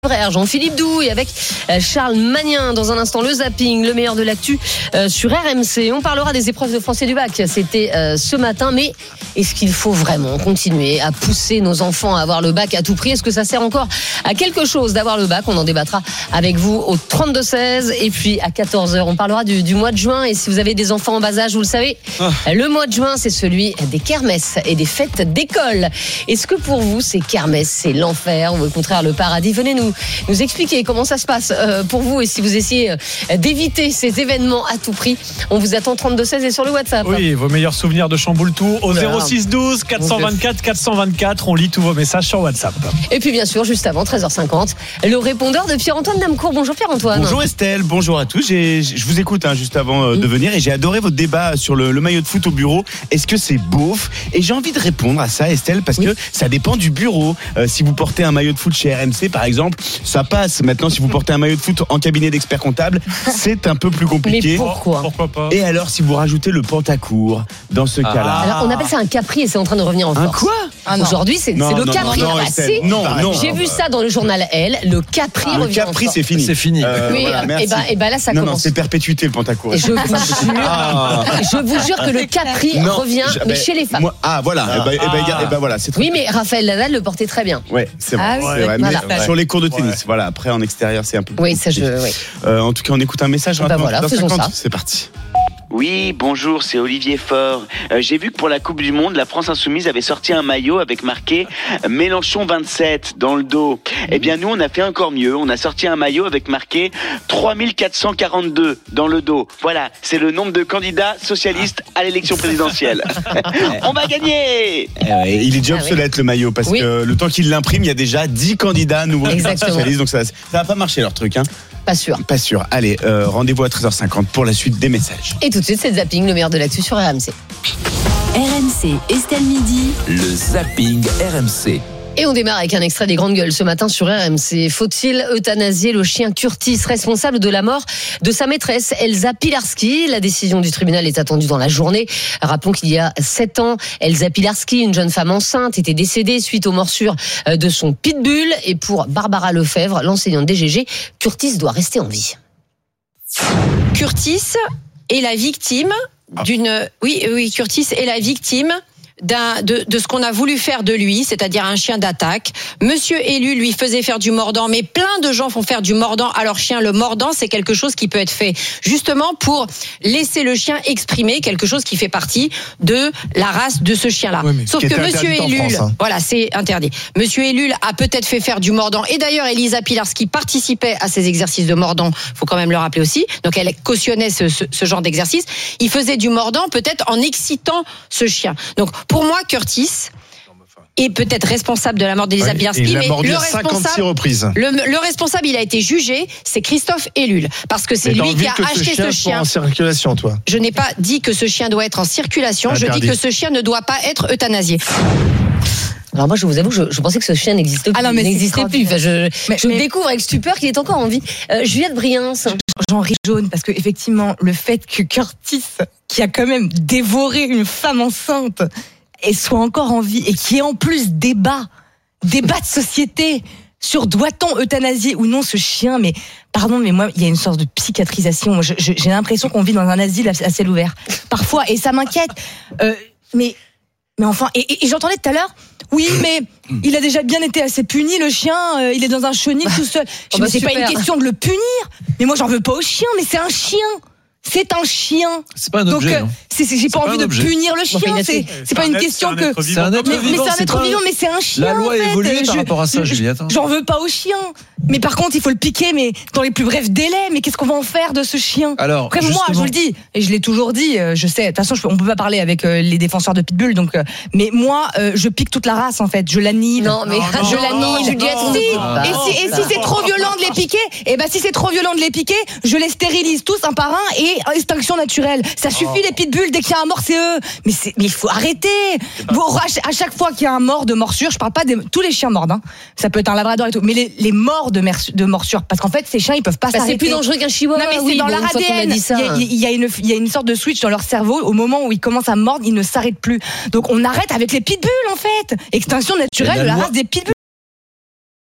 Jean-Philippe Douille avec Charles Magnin. Dans un instant, le zapping, le meilleur de l'actu sur RMC. On parlera des épreuves de français du bac. C'était ce matin, mais est-ce qu'il faut vraiment continuer à pousser nos enfants à avoir le bac à tout prix? Est-ce que ça sert encore à quelque chose d'avoir le bac? On en débattra avec vous au 32-16. Et puis à 14h, on parlera du mois de juin. Et si vous avez des enfants en bas âge, vous le savez, le mois de juin, c'est celui des kermesses et des fêtes d'école. Est-ce que pour vous, ces kermesses, c'est l'enfer ou au contraire le paradis? Venez nous expliquer comment ça se passe pour vous et si vous essayez d'éviter ces événements à tout prix. On vous attend 32-16 et sur le WhatsApp. Oui, vos meilleurs souvenirs de Chamboule-Tout au 06 12 424 424. On lit tous vos messages sur WhatsApp. Et puis bien sûr, juste avant 13h50, le répondeur de Pierre-Antoine Damcourt. Bonjour Pierre-Antoine. Bonjour Estelle, bonjour à tous. Je vous écoute juste avant de venir et j'ai adoré votre débat sur le maillot de foot au bureau. Est-ce que c'est beauf? Et j'ai envie de répondre à ça, Estelle, parce que ça dépend du bureau. Si vous portez un maillot de foot chez RMC par exemple, ça passe. Maintenant, si vous portez un maillot de foot en cabinet d'expert comptable, c'est un peu plus compliqué. Mais pourquoi pas? Et alors, si vous rajoutez le pantacourt dans ce cas-là? Alors, on appelle ça un capri et c'est en train de revenir en force. Un quoi? Aujourd'hui, c'est le capri. Non, j'ai vu ça dans le journal Elle. Le capri revient en force. Le capri, c'est fini. C'est fini. Oui, voilà, merci. et ben là, ça commence. Non, c'est perpétuité le pantacourt. Et je vous jure que le capri revient, mais chez les femmes. Voilà. Voilà, c'est très... Oui, mais Raphaël Nadal le portait très bien. Ouais, c'est vrai. C'est vrai. Mais Voilà. sur les cours de tennis, voilà. Après, en extérieur, c'est un peu plus compliqué. En tout cas, on écoute un message. Voilà, faisons ça. C'est parti. Oui, bonjour, c'est Olivier Faure. J'ai vu que pour la Coupe du Monde, la France Insoumise avait sorti un maillot avec marqué Mélenchon 27 dans le dos. Eh bien, nous, on a fait encore mieux. On a sorti un maillot avec marqué 3442 dans le dos. Voilà, c'est le nombre de candidats socialistes à l'élection présidentielle. On va gagner! Il est déjà obsolète le maillot parce que le temps qu'il l'imprime, il y a déjà 10 candidats nouveaux socialistes. Donc ça va pas marcher leur truc. Pas sûr. Allez, rendez-vous à 13h50 pour la suite des messages. Et tout de suite, c'est le zapping, le meilleur de l'actu sur RMC. RMC, Estelle Midi. Le zapping RMC. Et on démarre avec un extrait des Grandes Gueules ce matin sur RMC. Faut-il euthanasier le chien Curtis, responsable de la mort de sa maîtresse Elsa Pilarski? La décision du tribunal est attendue dans la journée. Rappelons qu'il y a 7 ans, Elsa Pilarski, une jeune femme enceinte, était décédée suite aux morsures de son pitbull. Et pour Barbara Lefebvre, l'enseignante DGG, Curtis doit rester en vie. Curtis est la victime d'une... Oui, Curtis est la victime de ce qu'on a voulu faire de lui, c'est-à-dire un chien d'attaque. Monsieur élu lui faisait faire du mordant, mais plein de gens font faire du mordant à leur chien. Le mordant, c'est quelque chose qui peut être fait justement pour laisser le chien exprimer quelque chose qui fait partie de la race de ce chien-là. Oui, sauf que Monsieur Ellul, voilà, c'est interdit. Monsieur Ellul a peut-être fait faire du mordant, et d'ailleurs Elisa Pilarski participait à ces exercices de mordant, faut quand même le rappeler aussi, donc elle cautionnait ce genre d'exercice. Il faisait du mordant peut-être en excitant ce chien. Donc pour moi, Curtis est peut-être responsable de la mort d'Elisa Pilarski, mais le responsable, il a été jugé, c'est Christophe Ellul, parce que c'est lui qui a acheté ce chien. En circulation, toi. Je n'ai pas dit que ce chien doit être en circulation, je dis que ce chien ne doit pas être euthanasié. Alors moi, je vous avoue, je pensais que ce chien n'existait plus. Enfin, je découvre avec stupeur qu'il est encore en vie. Juliette Briens. J'en ris jaune parce que effectivement, le fait que Curtis, qui a quand même dévoré une femme enceinte, et soit encore en vie et qui est en plus débat de société sur doit-on euthanasier ou non ce chien, mais pardon, mais moi il y a une sorte de psychiatrisation. J'ai l'impression qu'on vit dans un asile à ciel ouvert parfois, et ça m'inquiète. Mais enfin, et j'entendais tout à l'heure, oui, mais il a déjà bien été assez puni, le chien, il est dans un chenil tout seul. Mais c'est pas une question de le punir, mais moi j'en veux pas au chien, mais c'est un chien. C'est un chien. C'est pas un objet. Donc, j'ai pas envie de punir le chien. C'est pas une question que. C'est un être vivant. Mais c'est un être vivant, mais c'est un chien. La loi a évolué par rapport à ça, Juliette. J'en veux pas au chien. Mais par contre, il faut le piquer, mais dans les plus brefs délais. Mais qu'est-ce qu'on va en faire de ce chien? Alors, après, moi, je le dis, et je l'ai toujours dit, je sais, de toute façon, on peut pas parler avec les défenseurs de Pitbull, donc, mais moi, je pique toute la race, en fait. Je l'annule. Non, mais je l'annule. Juliette, et si c'est trop violent de les piquer, si c'est trop violent de les piquer, je les stérilise tous un par un et extinction naturelle. Ça suffit, les pitbulls, dès qu'il y a un mort, c'est eux. Mais il faut arrêter. À chaque fois qu'il y a un mort de morsure, je parle pas de tous les chiens mordent, ça peut être un labrador et tout, mais les morts de morsure, parce qu'en fait ces chiens ils peuvent pas s'arrêter. C'est plus dangereux qu'un chihuahua. Non, mais c'est dans leur ADN. Il y a une sorte de switch dans leur cerveau. Au moment où ils commencent à mordre, ils ne s'arrêtent plus. Donc on arrête avec les pitbulls en fait. Extinction naturelle de la race des pitbulls.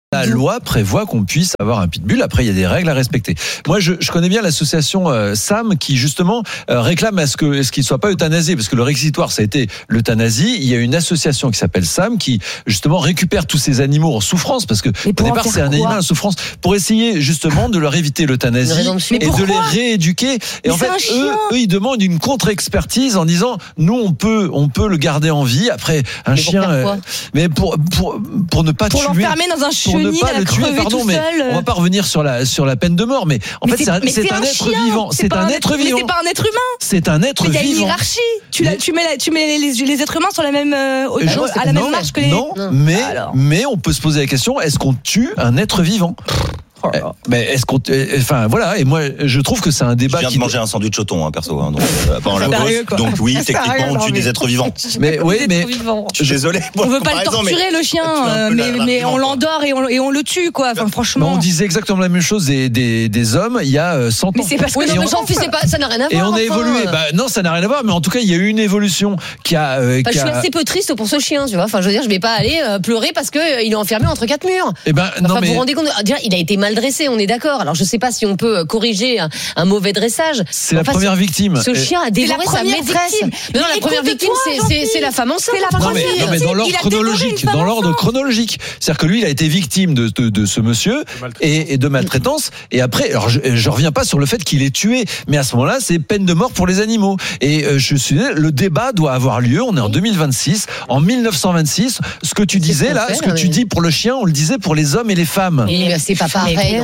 La loi prévoit qu'on puisse avoir un pitbull. Après, il y a des règles à respecter. Moi, je connais bien l'association SAM qui justement réclame à ce qu'il soit pas euthanasié, parce que le réquisitoire ça a été l'euthanasie. Il y a une association qui s'appelle SAM qui justement récupère tous ces animaux en souffrance, parce que au départ c'est un animal en souffrance, pour essayer justement de leur éviter l'euthanasie et de les rééduquer. Et en fait, eux, ils demandent une contre-expertise en disant nous on peut le garder en vie. Après un chien, mais pour ne pas tuer, l'enfermer dans un chenil, pour ne pas le tuer, pardon, mais on va pas revenir sur la peine de mort, mais en fait c'est un être vivant. C'est un être vivant. Mais c'est pas un être humain. C'est un être vivant. Il y a une hiérarchie. Tu mets les êtres humains sur la même à la même marche que les. Non, mais on peut se poser la question, est-ce qu'on tue un être vivant? Mais est-ce qu'on, enfin voilà, et moi je trouve que c'est un débat. Je viens de manger un sandwich au thon, hein, perso, hein, donc pendant la pause. Donc oui, techniquement on tue des êtres vivants. Mais oui, mais je suis désolé. On veut pas le torturer le chien, mais on l'endort et on le tue quoi. Enfin franchement. On disait exactement la même chose des hommes il y a 100 ans. Mais c'est parce que ça n'a rien à voir. Et on a évolué. Non, ça n'a rien à voir, mais en tout cas il y a eu une évolution qui a. Je suis assez peu triste pour ce chien, tu vois. Enfin je veux dire, je vais pas aller pleurer parce que il est enfermé entre quatre murs. Non mais vous vous rendez compte, il a été mal dressé, on est d'accord. Alors je sais pas si on peut corriger un mauvais dressage. C'est la première victime. Ce chien a dévoré sa maîtresse. Non, la première victime c'est la femme enceinte. Non mais dans l'ordre chronologique. C'est-à-dire que lui il a été victime de ce monsieur et de maltraitance. Et après, alors je reviens pas sur le fait qu'il est tué, mais à ce moment-là c'est peine de mort pour les animaux. Et le débat doit avoir lieu. On est en 2026. En 1926, ce que tu disais là, ce que tu dis pour le chien, on le disait pour les hommes et les femmes. C'est pas pareil.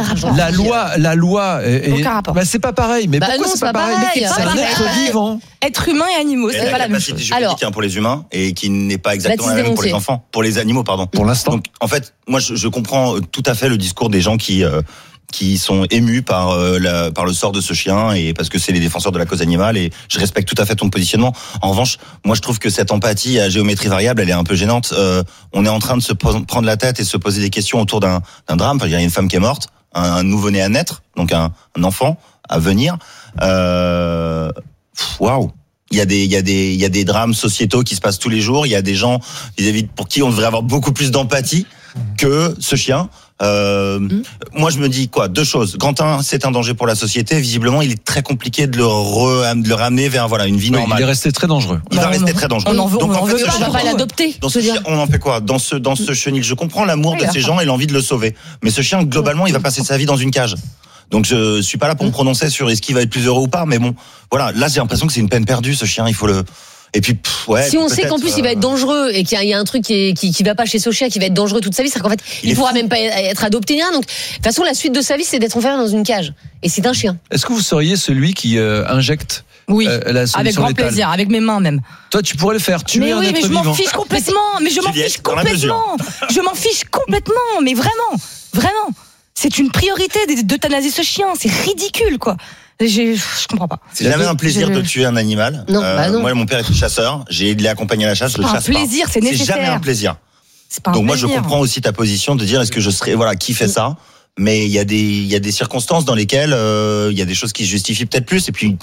La loi c'est pas pareil. Mais pourquoi c'est pas pareil? C'est un être vivant. Être humain et animaux, c'est pas la même chose. Alors, pour les humains et qui n'est pas exactement la même pour les enfants, pour les animaux, pardon. Pour l'instant. Donc en fait, moi je comprends tout à fait le discours des gens qui sont émus par le sort de ce chien et parce que c'est les défenseurs de la cause animale, et je respecte tout à fait ton positionnement. En revanche, moi je trouve que cette empathie à géométrie variable, elle est un peu gênante. On est en train de se prendre la tête et se poser des questions autour d'un drame. Enfin, il y a une femme qui est morte, un nouveau-né à naître, donc un enfant à venir. Waouh. Il y a des drames sociétaux qui se passent tous les jours. Il y a des gens vis-à-vis pour qui on devrait avoir beaucoup plus d'empathie que ce chien. Moi, je me dis deux choses. Quentin, c'est un danger pour la société. Visiblement, il est très compliqué de le ramener vers une vie normale. Il est resté très dangereux. Il va rester très dangereux. On va pas l'adopter. On en fait quoi dans ce chenil? Je comprends l'amour de ces gens et l'envie de le sauver, mais ce chien, globalement, il va passer sa vie dans une cage. Donc je suis pas là pour me prononcer sur est-ce qu'il va être plus heureux ou pas, mais bon, voilà. Là, j'ai l'impression que c'est une peine perdue. Ce chien, il faut le. Et puis, si on sait qu'en plus il va être dangereux et qu'il y a un truc qui va pas chez ce chien, qui va être dangereux toute sa vie, c'est qu'en fait il pourra même pas être adopté ni rien. Donc de toute façon la suite de sa vie c'est d'être enfermé dans une cage. Et c'est un chien. Est-ce que vous seriez celui qui injecte Oui, la solution avec grand létale? Plaisir, avec mes mains même. Toi tu pourrais le faire, tuer un être vivant. Mais je m'en fiche complètement. Mais je m'en fiche complètement. Je m'en fiche complètement. Mais vraiment. C'est une priorité d'euthanasier ce chien. C'est ridicule quoi. Je comprends pas. C'est jamais un plaisir de tuer un animal. Non, non. Moi, mon père était chasseur. J'ai aidé à accompagner à la chasse. C'est pas un plaisir, c'est nécessaire. C'est jamais un plaisir. C'est pas un Donc moi, plaisir. je comprends aussi ta position de dire est-ce que je serais qui fait ça. Mais il y a des circonstances dans lesquelles il y a des choses qui se justifient peut-être plus. Et puis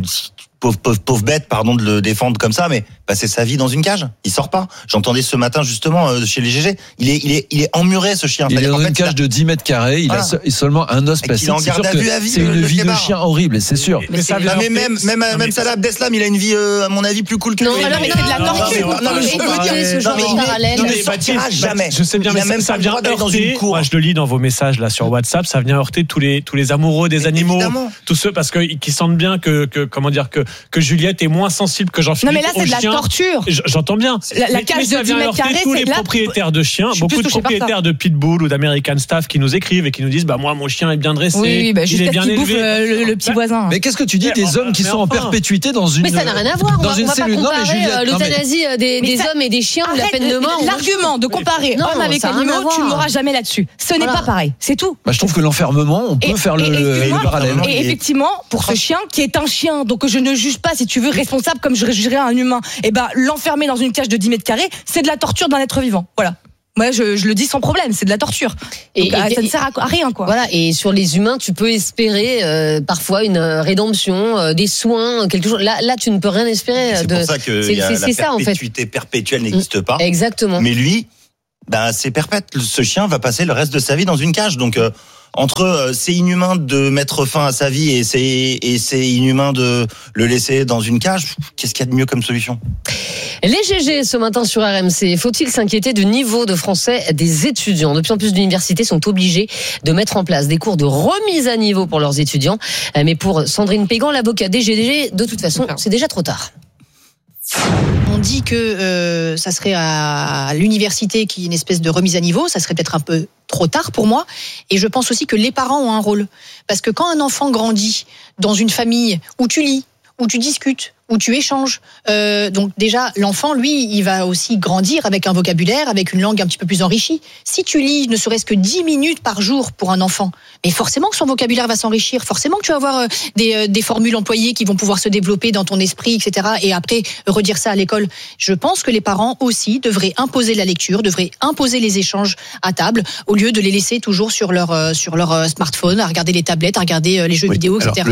pauvre bête, pardon de le défendre comme ça, mais passer sa vie dans une cage, il sort pas. J'entendais ce matin justement chez les GG, il est emmuré ce chien. Il est dans une cage de 10 mètres carrés, il a seulement un os plastique. C'est sûr que c'est une vie de chien horrible, c'est sûr. Mais même Salah Abdeslam, il a une vie à mon avis plus cool que lui. Non, alors mais c'est de la torture. Non, mais je peux vous dire ce genre de parallèle. Il ne sortira jamais. Je sais bien, mais ça vient heurter. Moi, je le lis dans vos messages là sur WhatsApp, ça vient heurter tous les amoureux des animaux, tous ceux parce que qui sentent bien que Juliette est moins sensible que Jean-Philippe. Non mais là c'est de la torture. J'entends bien. La cage de 10 mètres carrés, tous les propriétaires de chiens, beaucoup de propriétaires de pitbull ou d'American Staff qui nous écrivent et qui nous disent moi mon chien est bien dressé, il est bien élevé. Le petit voisin. Mais qu'est-ce que tu dis des hommes qui sont en perpétuité dans une Mais ça n'a rien à voir. dans une cellule? Non mais Juliette, l'euthanasie des hommes et des chiens ou la peine de mort. L'argument de comparer homme avec animaux, tu ne l'auras jamais là-dessus. Ce n'est pas pareil, c'est tout. Je trouve que l'enfermement, on peut faire le parallèle. Et effectivement, pour ce chien qui est un chien, donc je ne juge pas si tu veux responsable comme je jugerais un humain. Et l'enfermer dans une cage de 10 mètres carrés, c'est de la torture d'un être vivant. Voilà. Moi, je le dis sans problème, c'est de la torture. Donc, ça ne sert à rien, quoi. Voilà. Et sur les humains, tu peux espérer parfois une rédemption, des soins, quelque chose. Là, tu ne peux rien espérer. C'est pour ça que la perpétuité perpétuelle n'existe pas. Exactement. Mais lui, c'est perpète. Ce chien va passer le reste de sa vie dans une cage. Donc entre c'est inhumain de mettre fin à sa vie et c'est inhumain de le laisser dans une cage, qu'est-ce qu'il y a de mieux comme solution? Les GG ce matin sur RMC. Faut-il s'inquiéter du niveau de français des étudiants? De plus en plus d'universités sont obligées de mettre en place des cours de remise à niveau pour leurs étudiants. Mais pour Sandrine Pégan, l'avocat des GG, de toute façon, c'est déjà trop tard. On dit que ça serait à l'université qui est une espèce de remise à niveau, ça serait peut-être un peu trop tard pour moi. Et je pense aussi que les parents ont un rôle. Parce que quand un enfant grandit dans une famille où tu lis, où tu discutes, où tu échanges, donc déjà l'enfant, lui, il va aussi grandir avec un vocabulaire, avec une langue un petit peu plus enrichie. Si tu lis ne serait-ce que 10 minutes par jour pour un enfant, mais forcément que son vocabulaire va s'enrichir, forcément que tu vas avoir des formules employées qui vont pouvoir se développer dans ton esprit, etc. Et après, redire ça à l'école. Je pense que les parents aussi devraient imposer la lecture, devraient imposer les échanges à table, au lieu de les laisser toujours sur leur smartphone, à regarder les tablettes, à regarder les jeux vidéo, etc.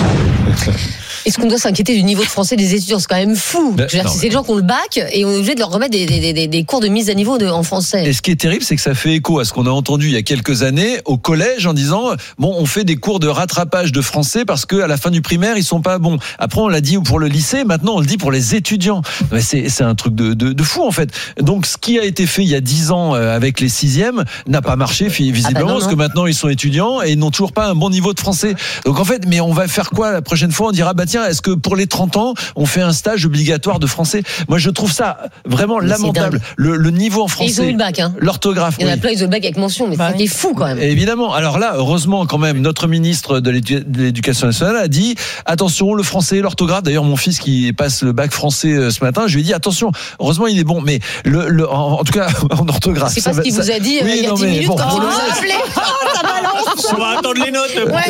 Est-ce qu'on doit s'inquiéter du niveau de français des étudiants? C'est quand même fou. C'est les gens qui ont le bac et on est obligé de leur remettre des cours de mise à niveau en français. Et ce qui est terrible, c'est que ça fait écho à ce qu'on a entendu il y a quelques années au collège en disant on fait des cours de rattrapage de français parce que à la fin du primaire ils sont pas bons. Après on l'a dit pour le lycée, maintenant on le dit pour les étudiants. Mais c'est un truc de fou en fait. Donc ce qui a été fait il y a 10 ans avec les 6e n'a pas marché visiblement parce que maintenant ils sont étudiants et ils n'ont toujours pas un bon niveau de français. Donc en fait, mais on va faire quoi la prochaine fois? On dira tiens, est-ce que pour les 30 ans, on fait un stage obligatoire de français? Moi, je trouve ça vraiment lamentable. Le niveau en français. Ils ont eu le bac, l'orthographe. Il y en a plein, ils ont eu le bac avec mention, mais c'est fou quand même. Évidemment. Alors là, heureusement, quand même, notre ministre de l'Éducation nationale a dit attention, le français, l'orthographe. D'ailleurs, mon fils qui passe le bac français ce matin, je lui ai dit attention, heureusement, il est bon, mais en tout cas, en orthographe. C'est pas ce qu'il vous a dit il y a 10 minutes quand vous nous appelez. Ça balance. On va attendre les notes.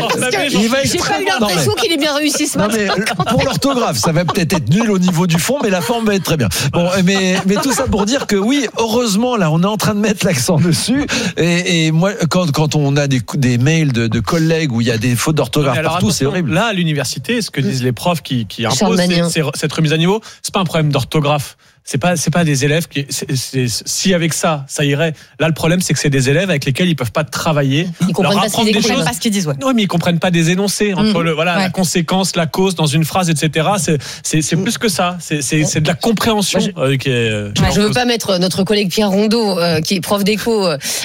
J'ai pas eu l'impression qu'il est bien réussi ce matin. Pour l'orthographe, ça va peut-être être nul au niveau du fond, mais la forme va être très bien. Bon, mais tout ça pour dire que oui, heureusement, là, on est en train de mettre l'accent dessus. Et moi, quand on a des mails de collègues où il y a des fautes d'orthographe partout, c'est horrible. Là, à l'université, ce que disent les profs qui imposent cette remise à niveau, c'est pas un problème d'orthographe. C'est pas des élèves si avec ça irait. Là, le problème, c'est que c'est des élèves avec lesquels ils peuvent pas travailler. Ils comprennent pas ce qu'ils disent. Non, mais ils comprennent pas des énoncés entre la conséquence, la cause dans une phrase, etc. C'est plus que ça. C'est de la compréhension. Je veux pas mettre notre collègue Pierre Rondeau, qui est prof d'éco,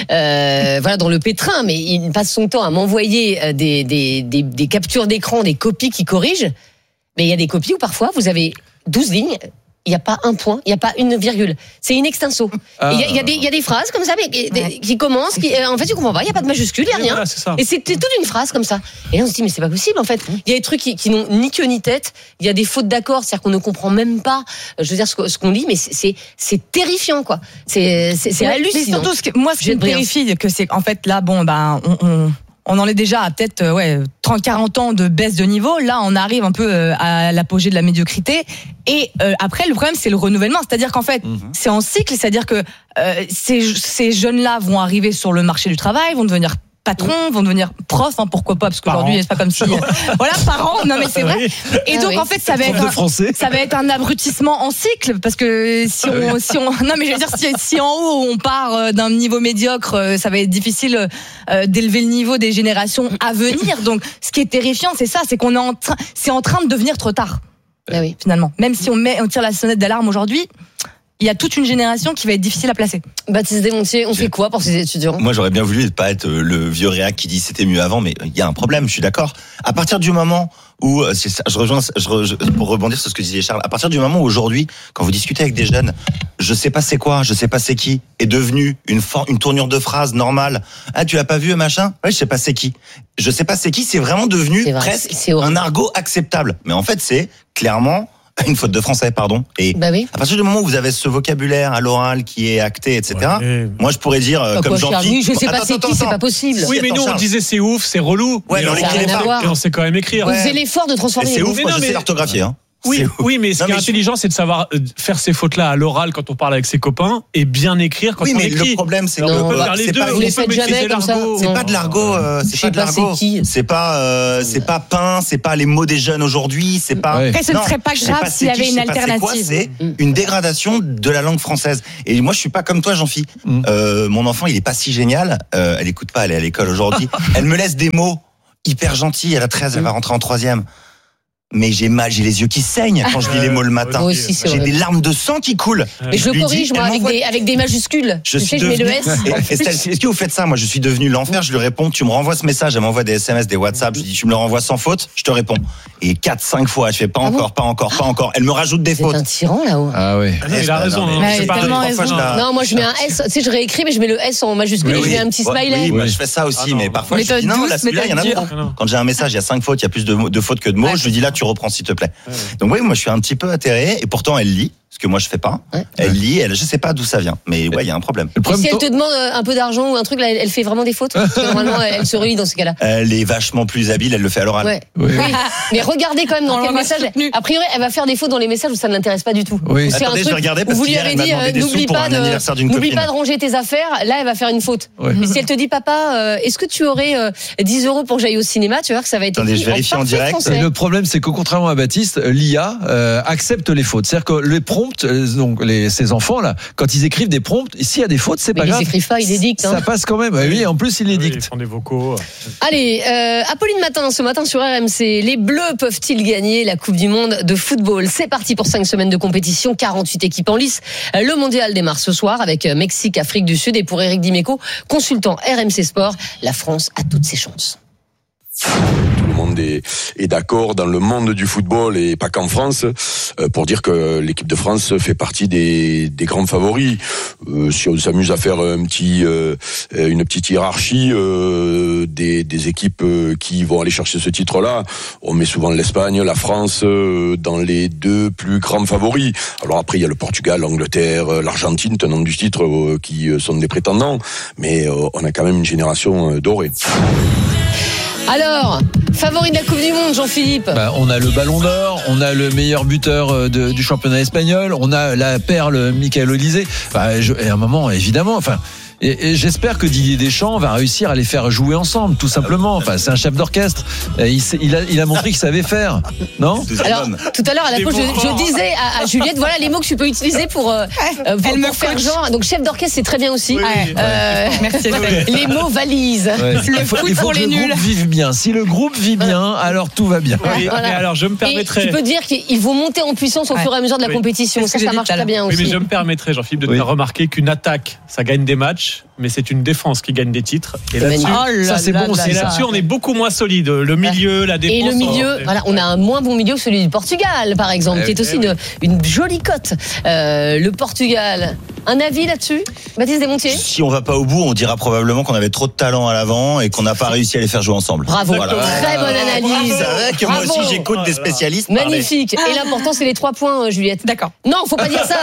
dans le pétrin, mais il passe son temps à m'envoyer des captures d'écran, des copies qui corrigent. Mais il y a des copies où parfois vous avez 12 lignes. Il n'y a pas un point, il n'y a pas une virgule. C'est in extenso. Il y a des phrases comme ça qui commencent, en fait, tu comprends pas, il n'y a pas de majuscule, il n'y a rien. Voilà, et c'est toute une phrase comme ça. Et là, on se dit, mais c'est pas possible, en fait. Il y a des trucs qui n'ont ni queue ni tête. Il y a des fautes d'accord, c'est-à-dire qu'on ne comprend même pas, je veux dire, ce qu'on lit, mais c'est terrifiant, quoi. C'est hallucinant. Mais surtout, moi, ce qui me terrifie, que c'est, en fait, là, on en est déjà à peut-être 30-40 ans de baisse de niveau. Là, on arrive un peu à l'apogée de la médiocrité. Et après, le problème, c'est le renouvellement. C'est-à-dire qu'en fait, c'est en cycle. C'est-à-dire que ces jeunes-là vont arriver sur le marché du travail, vont devenir patrons, vont devenir profs, pourquoi pas, parce qu'aujourd'hui c'est pas comme si parents, non mais c'est vrai. Et donc en fait ça va être un abrutissement en cycle, parce que si en haut on part d'un niveau médiocre, ça va être difficile d'élever le niveau des générations à venir. Donc ce qui est terrifiant, c'est ça, c'est qu'on est c'est en train de devenir trop tard. Finalement, même si on tire la sonnette d'alarme aujourd'hui, il y a toute une génération qui va être difficile à placer. Baptiste Desmontiers, on fait quoi pour ces étudiants? Moi, j'aurais bien voulu ne pas être le vieux réac qui dit c'était mieux avant, mais il y a un problème, je suis d'accord. À partir du moment où, pour rebondir sur ce que disait Charles, à partir du moment où aujourd'hui, quand vous discutez avec des jeunes, je sais pas c'est quoi, je sais pas c'est qui, est devenu une tournure de phrase normale. Ah, tu l'as pas vu, machin? Ouais, je sais pas c'est qui. Je sais pas c'est qui, c'est vraiment devenu presque un argot acceptable. Mais en fait, c'est clairement une faute de français, pardon. Et à partir du moment où vous avez ce vocabulaire à l'oral qui est acté, etc., moi je pourrais dire comme gentil. Je sais pas c'est qui, c'est pas possible. Oui, mais nous on disait c'est ouf, c'est relou. Ouais, mais on l'écrivait pas. Et on sait quand même écrire. On faisait l'effort de transformer. C'est ouf, moi je sais l'orthographier. Oui, mais ce qui est intelligent, c'est de savoir faire ces fautes-là à l'oral quand on parle avec ses copains et bien écrire quand on écrit. Oui, mais le problème, c'est que on peut faire les deux. Vous les faites jamais comme ça. C'est pas de l'argot. C'est pas pain. C'est pas les mots des jeunes aujourd'hui. C'est pas. Après, ce ne serait pas grave s'il y avait une alternative. C'est une dégradation de la langue française. Et moi, je suis pas comme toi, Jean-Phi. Mon enfant, il est pas si génial. Elle écoute pas. Elle est à l'école aujourd'hui. Elle me laisse des mots hyper gentils. Elle a 13. Elle va rentrer en 3e. Mais j'ai les yeux qui saignent quand je lis les mots le matin. Moi aussi, c'est j'ai vrai. des larmes de sang qui coulent. Mais je le corrige, moi, avec des majuscules. Je mets le S. Estelle, est-ce que vous faites ça? Moi, je suis devenu l'enfer, je lui réponds, tu me renvoies ce message, elle m'envoie des SMS, des WhatsApp, je dis, tu me le renvoies sans faute, je te réponds. Et 4-5 fois, je fais pas encore. Elle me rajoute des fautes. C'est un tyran, là-haut. Ah oui. Il a raison. Non, moi, je mets un S. Tu sais, je réécris, mais je mets le S en majuscule et je mets un petit smiley. Oui, moi, je fais ça aussi, mais parfois, je dis, non, là, celui-là, il y en a trop. Quand j'ai un message, il y a 5 fautes, il y a plus de fautes que de mots, je lui dis, là, tu reprends, s'il te plaît. Donc oui, moi je suis un petit peu atterré et pourtant elle lit, ce que moi je fais pas. Elle lit, je sais pas d'où ça vient, mais ouais, il y a un problème. Et si elle te demande un peu d'argent ou un truc, là, elle fait vraiment des fautes. Parce que normalement, elle se relie dans ces cas-là. Elle est vachement plus habile, elle le fait à l'oral. Ouais. Oui. Mais regardez quand même dans quel message. A priori, elle va faire des fautes dans les messages où ça ne l'intéresse pas du tout. Oui. C'est Attendez, un je vais truc regarder où parce vous lui qu'hier, avez elle m'a dit demandé des sous pour un anniversaire d'une n'oublie copine. pas de ranger tes affaires. Là, elle va faire une faute. Mais si elle te dit, papa, est-ce que tu aurais 10 € pour que j'aille au cinéma, tu vois que ça va être. Attendez, je vérifie en direct. Et le problème, c'est que contrairement à Baptiste, l'IA accepte les fautes. C'est-à-dire que les prompts, donc ces enfants là, quand ils écrivent des prompts, s'il y a des fautes, c'est pas grave. Ils écrivent pas, ils les dictent. Ça passe quand même. Oui, en plus ils les dictent. Ils font des vocaux. Allez, Apolline Matin, ce matin sur RMC, les Bleus peuvent-ils gagner la Coupe du Monde de football? C'est parti pour 5 semaines de compétition, 48 équipes en lice. Le mondial démarre ce soir avec Mexique, Afrique du Sud, et pour Éric Dimeco, consultant RMC Sport, la France a toutes ses chances. Tout le monde est d'accord dans le monde du football et pas qu'en France pour dire que l'équipe de France fait partie des grands favoris. Si on s'amuse à faire une petite hiérarchie des équipes qui vont aller chercher ce titre-là, on met souvent l'Espagne, la France dans les 2 plus grands favoris. Alors après il y a le Portugal, l'Angleterre, l'Argentine, tenant du titre qui sont des prétendants, mais on a quand même une génération dorée. Alors, favori de la Coupe du Monde, Jean-Philippe? On a le Ballon d'Or, on a le meilleur buteur du championnat espagnol, on a la perle Michael Olise. Et à un moment, évidemment, et j'espère que Didier Deschamps va réussir à les faire jouer ensemble, tout simplement. C'est un chef d'orchestre. Il a montré qu'il savait faire, non? Alors, tout à l'heure, à la pause, je disais à Juliette, voilà les mots que tu peux utiliser pour faire genre. Donc, chef d'orchestre, c'est très bien aussi. Merci. Les mots valises. Il faut que le groupe vive bien. Si le groupe vit bien, alors tout va bien. Oui, voilà. Mais alors, je me permettrais. Tu peux dire qu'ils vont monter en puissance au fur et à mesure de la compétition. Ça marche très bien aussi. Oui, mais je me permettrais, Jean-Philippe, de te faire remarquer qu'une attaque, ça gagne des matchs. Mais c'est une défense qui gagne des titres. Et là-dessus, ça c'est bon aussi. Et là-dessus, on est beaucoup moins solide. Le milieu, la défense. Et le milieu, voilà, on a un moins bon milieu que celui du Portugal, par exemple, qui est aussi une jolie cote. Le Portugal. Un avis là-dessus, Baptiste Desmontiers? Si on va pas au bout, on dira probablement qu'on avait trop de talent à l'avant et qu'on n'a pas réussi à les faire jouer ensemble. Bravo, très bonne analyse. C'est vrai que moi aussi j'écoute des spécialistes. Magnifique. Et l'important c'est les 3 points, Juliette. D'accord. Non, faut pas dire ça.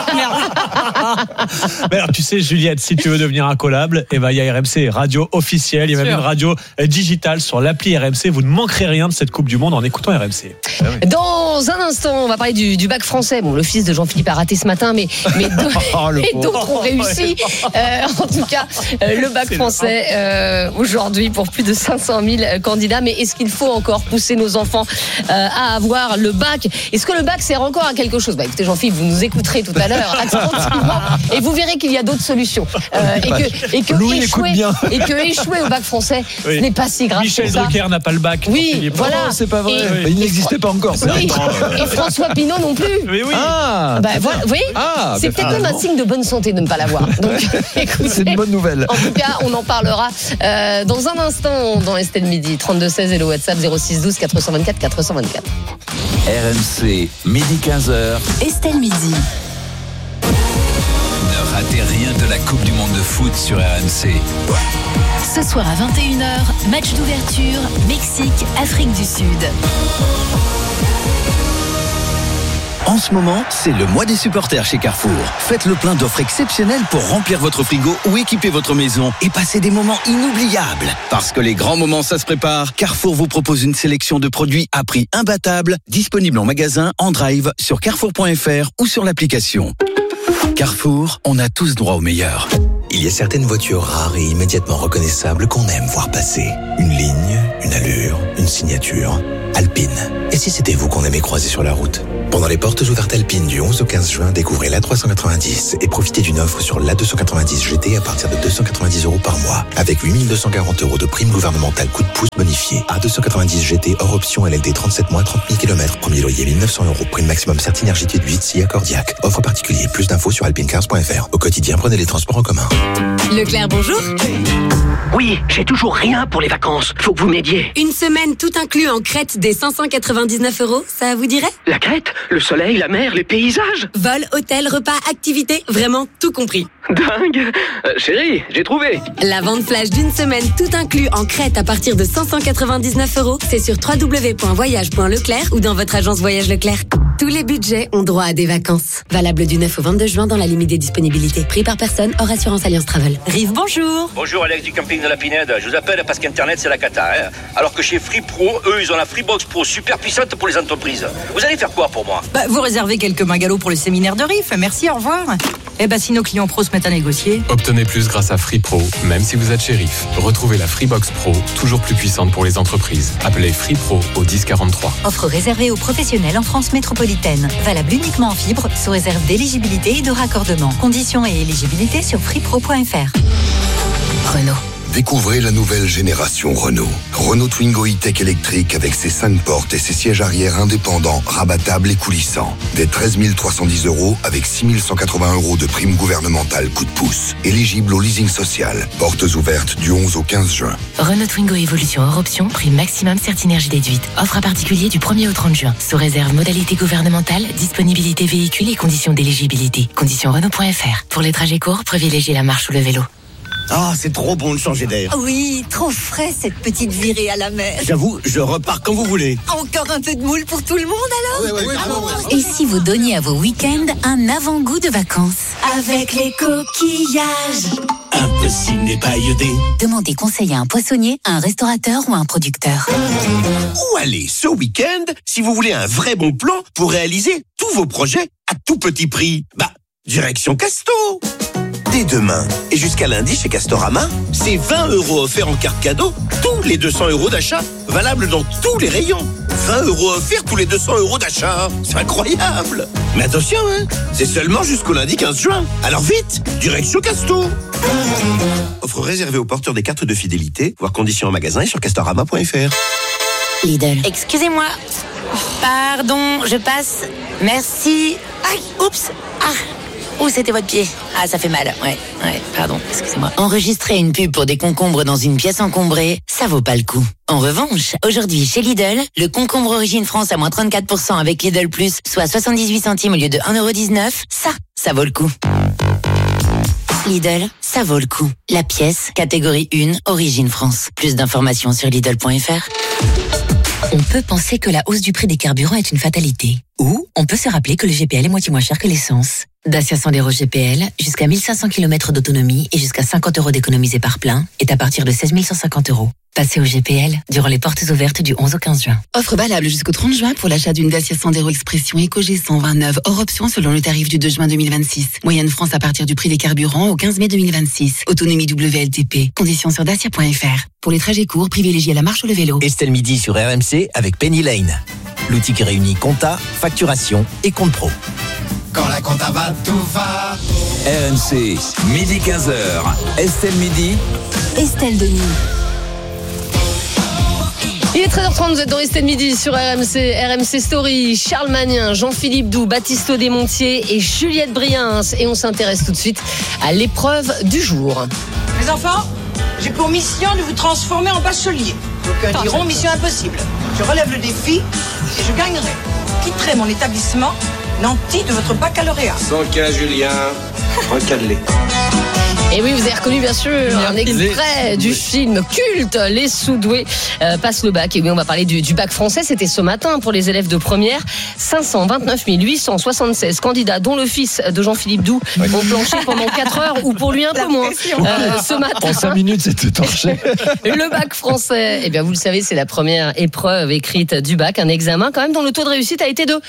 Mais alors tu sais, Juliette, si tu veux devenir incollable, il y a RMC, radio officielle, il y a même une radio digitale sur l'appli RMC. Vous ne manquerez rien de cette Coupe du Monde en écoutant RMC. Dans un instant, on va parler du bac français. Bon, le fils de Jean-Philippe a raté ce matin, mais et d'autres ont réussi. En tout cas, le bac français aujourd'hui pour plus de 500 000 candidats. Mais est-ce qu'il faut encore pousser nos enfants à avoir le bac? Est-ce que le bac sert encore à quelque chose? Écoutez, Jean-Philippe, vous nous écouterez tout à l'heure attentivement et vous verrez qu'il y a d'autres solutions. Et que échouer au bac français, ce n'est pas si grave. Michel Drucker n'a pas le bac. Oui, voilà. Non, c'est pas vrai. Il n'existait pas encore. Et François Pinault non plus. Oui. Vous voyez, c'est peut-être même un signe de bonne santé de ne pas l'avoir. Donc, écoutez, c'est une bonne nouvelle. En tout cas, on en parlera dans un instant dans Estelle Midi. 32-16 et le WhatsApp 06 12 424 424. RMC, midi 15h. Estelle Midi. Ne ratez rien de la Coupe du Monde de foot sur RMC. Ce soir à 21h, match d'ouverture, Mexique, Afrique du Sud. En ce moment, c'est le mois des supporters chez Carrefour. Faites le plein d'offres exceptionnelles pour remplir votre frigo ou équiper votre maison et passer des moments inoubliables. Parce que les grands moments, ça se prépare, Carrefour vous propose une sélection de produits à prix imbattable, disponibles en magasin, en drive, sur carrefour.fr ou sur l'application. Carrefour, on a tous droit au meilleur. Il y a certaines voitures rares et immédiatement reconnaissables qu'on aime voir passer. Une ligne, une allure, une signature. Alpine. Et si c'était vous qu'on aimait croiser sur la route? Pendant les portes ouvertes Alpine du 11 au 15 juin, découvrez l'A390 et profitez d'une offre sur l'A290 GT à partir de 290 € par mois. Avec 8 240 € de prime gouvernementale coup de pouce bonifié. A290 GT hors option LLD 37 mois, 30 000 km. Premier loyer 1 900 €. Prime maximum Certinergité de 8 SIA Cordiac. Offre particulier. Plus d'infos sur alpinecars.fr. Au quotidien, prenez les transports en commun. Leclerc, bonjour. Oui, j'ai toujours rien pour les vacances. Faut que vous m'aidiez. Une semaine tout inclus en Crète des 599 €, ça vous dirait? La Crète, le soleil, la mer, les paysages. Vol, hôtel, repas, activités, vraiment tout compris. Dingue. Chérie, j'ai trouvé. La vente flash d'une semaine tout inclus en Crète à partir de 599 €, c'est sur www.voyage.leclerc ou dans votre agence Voyage Leclerc. Tous les budgets ont droit à des vacances. Valable du 9 au 22 juin dans la limite des disponibilités. Prix par personne hors assurance Alliance Travel. Rive, bonjour. Bonjour, Alex du camping de la Pinède. Je vous appelle parce qu'Internet, c'est la cata. Hein. Alors que chez Free Pro, eux, ils ont la Freebox Pro super puissante pour les entreprises. Vous allez faire quoi pour moi? Vous réservez quelques magalots pour le séminaire de Riff. Merci, au revoir. Si nos clients pros se mettent à négocier. Obtenez plus grâce à Free Pro, même si vous êtes chez Riff. Retrouvez la Freebox Pro, toujours plus puissante pour les entreprises. Appelez Free Pro au 1043. Offre réservée aux professionnels en France métropolitaine. Valable uniquement en fibre, sous réserve d'éligibilité et de raccordement. Conditions et éligibilité sur freepro.fr. Renault. Découvrez la nouvelle génération Renault. Renault Twingo E-Tech électrique avec ses 5 portes et ses sièges arrière indépendants, rabattables et coulissants. Dès 13 310 € avec 6 180 € de prime gouvernementale coup de pouce. Éligible au leasing social. Portes ouvertes du 11 au 15 juin. Renault Twingo Evolution hors option, prime maximum Certinergie déduite. Offre à particulier du 1er au 30 juin. Sous réserve modalité gouvernementale, disponibilité véhicule et conditions d'éligibilité. Conditions Renault.fr. Pour les trajets courts, privilégiez la marche ou le vélo. Ah, c'est trop bon de changer d'air. Oui, trop frais cette petite virée à la mer. J'avoue, je repars quand vous voulez. Encore un peu de moule pour tout le monde alors? Oui, carrément. Et si vous donniez à vos week-ends un avant-goût de vacances? Avec les coquillages. Impossible n'est pas iodé. Demandez conseil à un poissonnier, à un restaurateur ou à un producteur. Où aller ce week-end si vous voulez un vrai bon plan pour réaliser tous vos projets à tout petit prix? Direction Casto. Dès demain et jusqu'à lundi chez Castorama, c'est 20 € offerts en carte cadeau tous les 200 € d'achat, valable dans tous les rayons. 20 € offerts tous les 200 € d'achat, c'est incroyable. Mais attention, c'est seulement jusqu'au lundi 15 juin. Alors vite, direction Casto. Offre réservée aux porteurs des cartes de fidélité, voir conditions en magasin et sur castorama.fr. Lidl. Excusez-moi. Pardon, je passe. Merci. Aïe, oups. Où c'était votre pied? Ah, ça fait mal. Ouais, pardon, excusez-moi. Enregistrer une pub pour des concombres dans une pièce encombrée, ça vaut pas le coup. En revanche, aujourd'hui chez Lidl, le concombre Origine France à moins 34% avec Lidl Plus, soit 78 centimes au lieu de 1,19 €, ça vaut le coup. Lidl, ça vaut le coup. La pièce, catégorie 1, Origine France. Plus d'informations sur Lidl.fr. On peut penser que la hausse du prix des carburants est une fatalité. Ou on peut se rappeler que le GPL est moitié moins cher que l'essence. Dacia Sandero GPL, jusqu'à 1500 km d'autonomie et jusqu'à 50 € d'économisés par plein, est à partir de 16 150 €. Passez au GPL durant les portes ouvertes du 11 au 15 juin. Offre valable jusqu'au 30 juin pour l'achat d'une Dacia Sandero Expression EcoG 129 hors option selon le tarif du 2 juin 2026. Moyenne France à partir du prix des carburants au 15 mai 2026. Autonomie WLTP. Conditions sur dacia.fr. Pour les trajets courts, privilégiez la marche ou le vélo. Estelle Midi sur RMC avec Penny Lane. L'outil qui réunit compta, facturation et compte pro. Quand la compta va, tout va. RMC, midi 15h. Estelle Midi. Estelle Denis. Il est 13h30, vous êtes dans Estelle Midi sur RMC, RMC Story, Charles Magnin, Jean-Philippe Doux, Baptiste Desmontiers et Juliette Briens. Et on s'intéresse tout de suite à l'épreuve du jour. Les enfants, j'ai pour mission de vous transformer en bachelier. D'aucuns diront mission impossible. Je relève le défi et je gagnerai. Quitterai mon établissement nanti de votre baccalauréat. Sans cas, Julien. Recalé. Et oui, vous avez reconnu bien sûr un extrait du film culte Les Sous-doués passent le bac. Et oui, on va parler du bac français. C'était ce matin pour les élèves de première. 529 876 candidats, dont le fils de Jean-Philippe Doux, ont planché pendant 4 heures, ou pour lui un peu moins. Ce matin. En 5 minutes, c'était torché. Le bac français, eh bien, vous le savez, c'est la première épreuve écrite du bac. Un examen, quand même, dont le taux de réussite a été de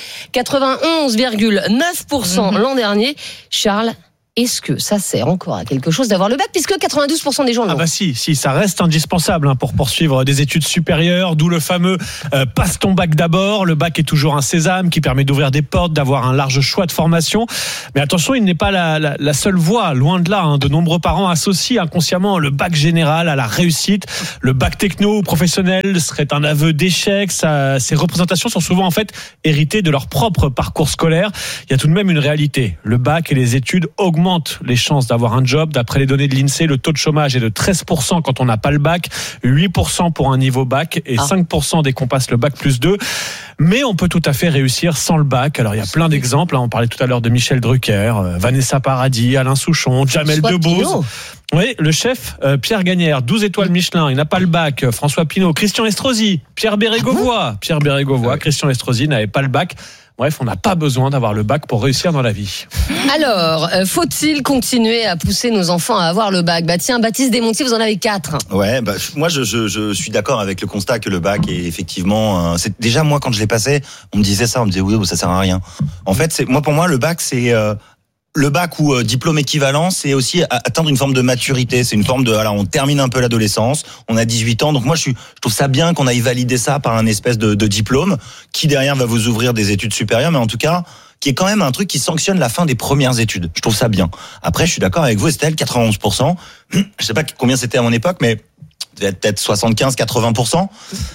91,9% l'an dernier. Charles, est-ce que ça sert encore à quelque chose d'avoir le bac, puisque 92% des gens l'ont? Ah bah si, ça reste indispensable pour poursuivre des études supérieures, d'où le fameux passe ton bac d'abord. Le bac est toujours un sésame qui permet d'ouvrir des portes, d'avoir un large choix de formation. Mais attention, il n'est pas la seule voie, loin de là. De nombreux parents associent inconsciemment le bac général à la réussite. Le bac techno ou professionnel serait un aveu d'échec. Ces représentations sont souvent en fait héritées de leur propre parcours scolaire. Il y a tout de même une réalité. Le bac et les études augmentent les chances d'avoir un job. D'après les données de l'INSEE, le taux de chômage est de 13% quand on n'a pas le bac, 8% pour un niveau bac et 5% dès qu'on passe le bac plus 2. Mais on peut tout à fait réussir sans le bac. Alors il y a plein d'exemples. On parlait tout à l'heure de Michel Drucker, Vanessa Paradis, Alain Souchon, Jamel Debbouze. Oui, le chef Pierre Gagnère, 12 étoiles Michelin, il n'a pas le bac. François Pinault, Christian Estrosi, Pierre Bérégovoy, Christian Estrosi n'avait pas le bac. Bref, on n'a pas besoin d'avoir le bac pour réussir dans la vie. Alors, faut-il continuer à pousser nos enfants à avoir le bac? Tiens, Baptiste Desmontiers, vous en avez 4. Ouais, moi je suis d'accord avec le constat que le bac est effectivement. C'est déjà moi quand je l'ai passé, on me disait ça, on me disait oui, ça sert à rien. En fait, pour moi le bac c'est le bac ou diplôme équivalent, c'est aussi atteindre une forme de maturité. C'est une forme de, on termine un peu l'adolescence, on a 18 ans. Donc moi, je trouve ça bien qu'on aille valider ça par un espèce de diplôme qui derrière va vous ouvrir des études supérieures, mais en tout cas, qui est quand même un truc qui sanctionne la fin des premières études. Je trouve ça bien. Après, je suis d'accord avec vous, Estelle, 91%. Je sais pas combien c'était à mon époque, mais peut-être 75-80%.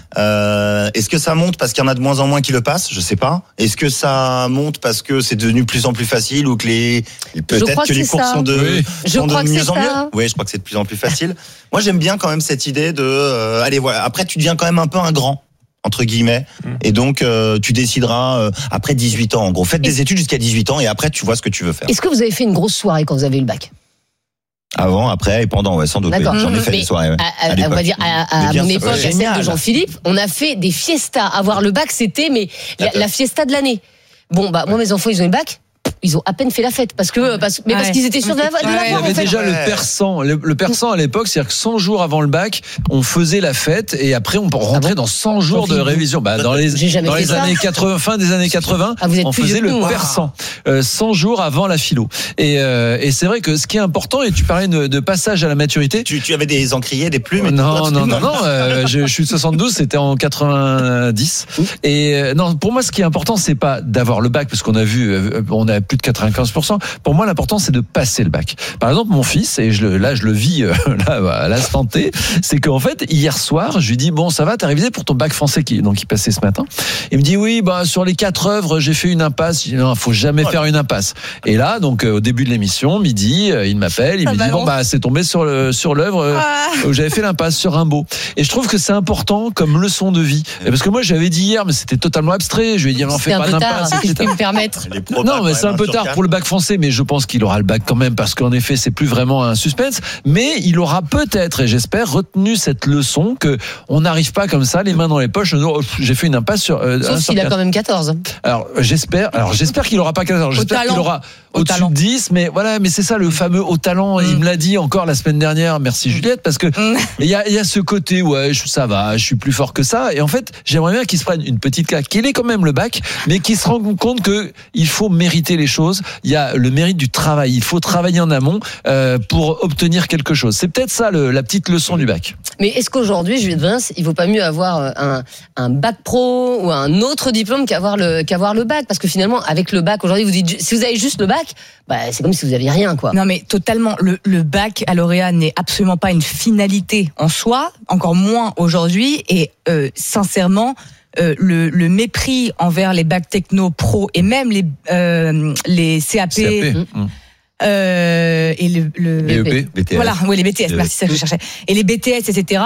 Est-ce que ça monte parce qu'il y en a de moins en moins qui le passent? Je sais pas. Est-ce que ça monte parce que c'est devenu de plus en plus facile ou que peut-être que les cours sont de mieux en mieux? Oui, je crois que c'est de plus en plus facile. Moi, j'aime bien quand même cette idée de allez voilà. Après, tu deviens quand même un peu un grand, entre guillemets, et donc tu décideras après 18 ans. En gros, faites des études jusqu'à 18 ans et après tu vois ce que tu veux faire. Est-ce que vous avez fait une grosse soirée quand vous avez eu le bac? Avant, après et pendant, sans doute. D'accord. J'en ai fait des soirées. On va dire à mon époque, à celle de Jean-Philippe, on a fait des fiestas. Avoir le bac, c'était la fiesta de l'année. Bon, moi, mes enfants, ils ont eu le bac. Ils ont à peine fait la fête parce qu'ils étaient sûrs de l'avoir. Il y avait déjà le persan. Le persan à l'époque, c'est-à-dire que 100 jours avant le bac, on faisait la fête et après on rentrait dans 100 jours de révision. Dans les années 80, fin des années 80, on faisait le persan. 100 jours avant la philo. Et c'est vrai que ce qui est important, et tu parlais de passage à la maturité. Tu avais des encriers, des plumes? Non. Je suis de 72, c'était en 90. Et non, pour moi, ce qui est important, c'est pas d'avoir le bac parce qu'on a vu, on a plus de 95%. Pour moi, l'important, c'est de passer le bac. Par exemple, mon fils, et je le vis à l'instant T, c'est qu'en fait, hier soir, je lui dis, bon, ça va, t'as révisé pour ton bac français qui passait ce matin. Il me dit, oui, sur les 4 œuvres, j'ai fait une impasse. Je dis, non, faut jamais faire une impasse. Et là, donc, au début de l'émission, midi, il m'appelle, il me dit, c'est tombé sur l'œuvre où j'avais fait l'impasse sur Rimbaud. Et je trouve que c'est important comme leçon de vie. Et parce que moi, j'avais dit hier, mais c'était totalement abstrait. Je lui ai dit, on fait pas d'impasse. Si je peux me permettre. Non, mais c'est un peu tard pour le bac français, mais je pense qu'il aura le bac quand même parce qu'en effet, c'est plus vraiment un suspense. Mais il aura peut-être, et j'espère, retenu cette leçon que on n'arrive pas comme ça, les mains dans les poches. J'ai fait une impasse sur. Sauf s'il a quand même 14. Alors j'espère qu'il aura pas 14. J'espère qu'il aura au-dessus de 10. Mais voilà, mais c'est ça le fameux haut talent. Il me l'a dit encore la semaine dernière. Merci Juliette, parce que il y a ce côté ça va, je suis plus fort que ça. Et en fait, j'aimerais bien qu'il se prenne une petite claque, qu'il ait quand même le bac, mais qu'il se rende compte que il faut mériter les choses. Il y a le mérite du travail. Il faut travailler en amont pour obtenir quelque chose. C'est peut-être ça la petite leçon du bac. Mais est-ce qu'aujourd'hui, Juliette Vince, il vaut pas mieux avoir un bac pro ou un autre diplôme qu'avoir le bac? Parce que finalement, avec le bac, aujourd'hui, vous dites, si vous avez juste le bac, c'est comme si vous aviez rien, quoi. Non, mais totalement. Le baccalauréat n'est absolument pas une finalité en soi, encore moins aujourd'hui. Et sincèrement, le mépris envers les bacs techno pro et même les CAP. et le BTS. Voilà, oui, les BTS, merci, ça que je cherchais. Et les BTS, etc.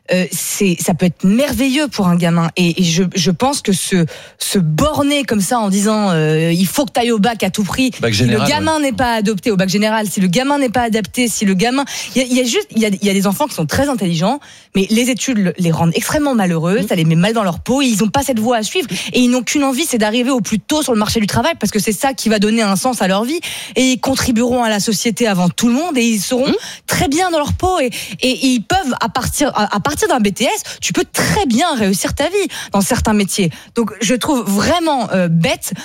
Ça peut être merveilleux pour un gamin. Et je pense que se borner comme ça en disant il faut que tu ailles au bac à tout prix. Si le gamin n'est pas adopté au bac général, si le gamin n'est pas adapté, si le gamin, il y a des enfants qui sont très intelligents, mais les études les rendent extrêmement malheureux, ça les met mal dans leur peau, et ils n'ont pas cette voie à suivre, et ils n'ont qu'une envie, c'est d'arriver au plus tôt sur le marché du travail, parce que c'est ça qui va donner un sens à leur vie, et ils contribueront à la société avant tout le monde, et ils seront très bien dans leur peau, et ils peuvent à partir d'un BTS, tu peux très bien réussir ta vie dans certains métiers. Donc je trouve vraiment bête,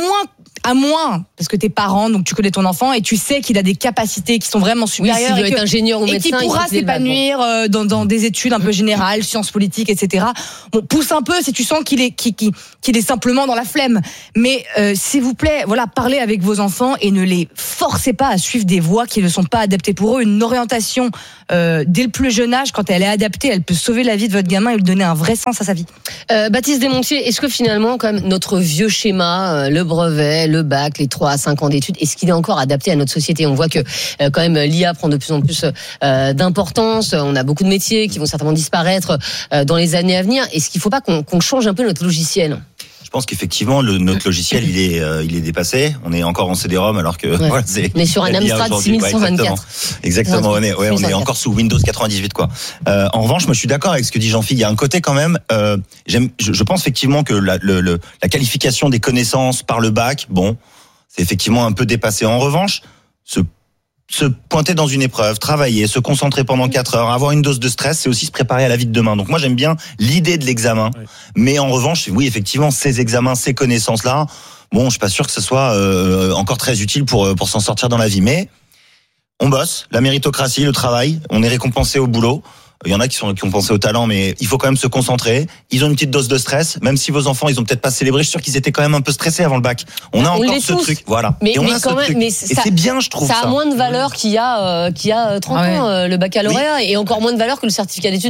à moins, parce que t'es parent, donc tu connais ton enfant et tu sais qu'il a des capacités qui sont vraiment supérieures. Oui, s'il veut être ingénieur ou médecin, et qu'il pourra s'épanouir dans des études un peu générales, sciences politiques, etc. Bon, pousse un peu si tu sens qu'il est simplement dans la flemme. Mais s'il vous plaît, voilà, parlez avec vos enfants et ne les forcez pas à suivre des voies qui ne sont pas adaptées pour eux. Une orientation dès le plus jeune âge, quand elle est adaptée, elle peut sauver la vie de votre gamin et lui donner un vrai sens à sa vie. Baptiste Desmontiers, est-ce que finalement, comme notre vieux schéma, le brevet, le bac, les 3 à 5 ans d'études, est-ce qu'il est encore adapté à notre société? On voit que quand même l'IA prend de plus en plus d'importance. On a beaucoup de métiers qui vont certainement disparaître dans les années à venir. Est-ce qu'il ne faut pas qu'on change un peu notre logiciel? Je pense qu'effectivement notre logiciel il est dépassé. On est encore en CD-ROM alors que voilà, mais sur un Amstrad 6124. Exactement. On est encore sous Windows 98 quoi. En revanche, moi je suis d'accord avec ce que dit Jean-Philippe. Il y a un côté quand même. Je pense effectivement que la qualification des connaissances par le bac, bon, c'est effectivement un peu dépassé. En revanche, se pointer dans une épreuve, travailler, se concentrer pendant 4 heures, avoir une dose de stress, c'est aussi se préparer à la vie de demain. Donc moi j'aime bien l'idée de l'examen, mais en revanche, oui effectivement, ces examens, ces connaissances-là, bon, je suis pas sûr que ce soit encore très utile pour s'en sortir dans la vie. Mais on bosse, la méritocratie, le travail, on est récompensé au boulot. Il y en a qui ont pensé au talent, mais il faut quand même se concentrer. Ils ont une petite dose de stress, même si vos enfants, ils ont peut-être pas célébré. Je suis sûr qu'ils étaient quand même un peu stressés avant le bac. On a encore ce truc, voilà. Mais, et on mais a quand ce même, truc. mais et c'est bien, je trouve ça. Ça a moins de valeur qu'il y a 30 ans, le baccalauréat, et encore moins de valeur que le certificat d'études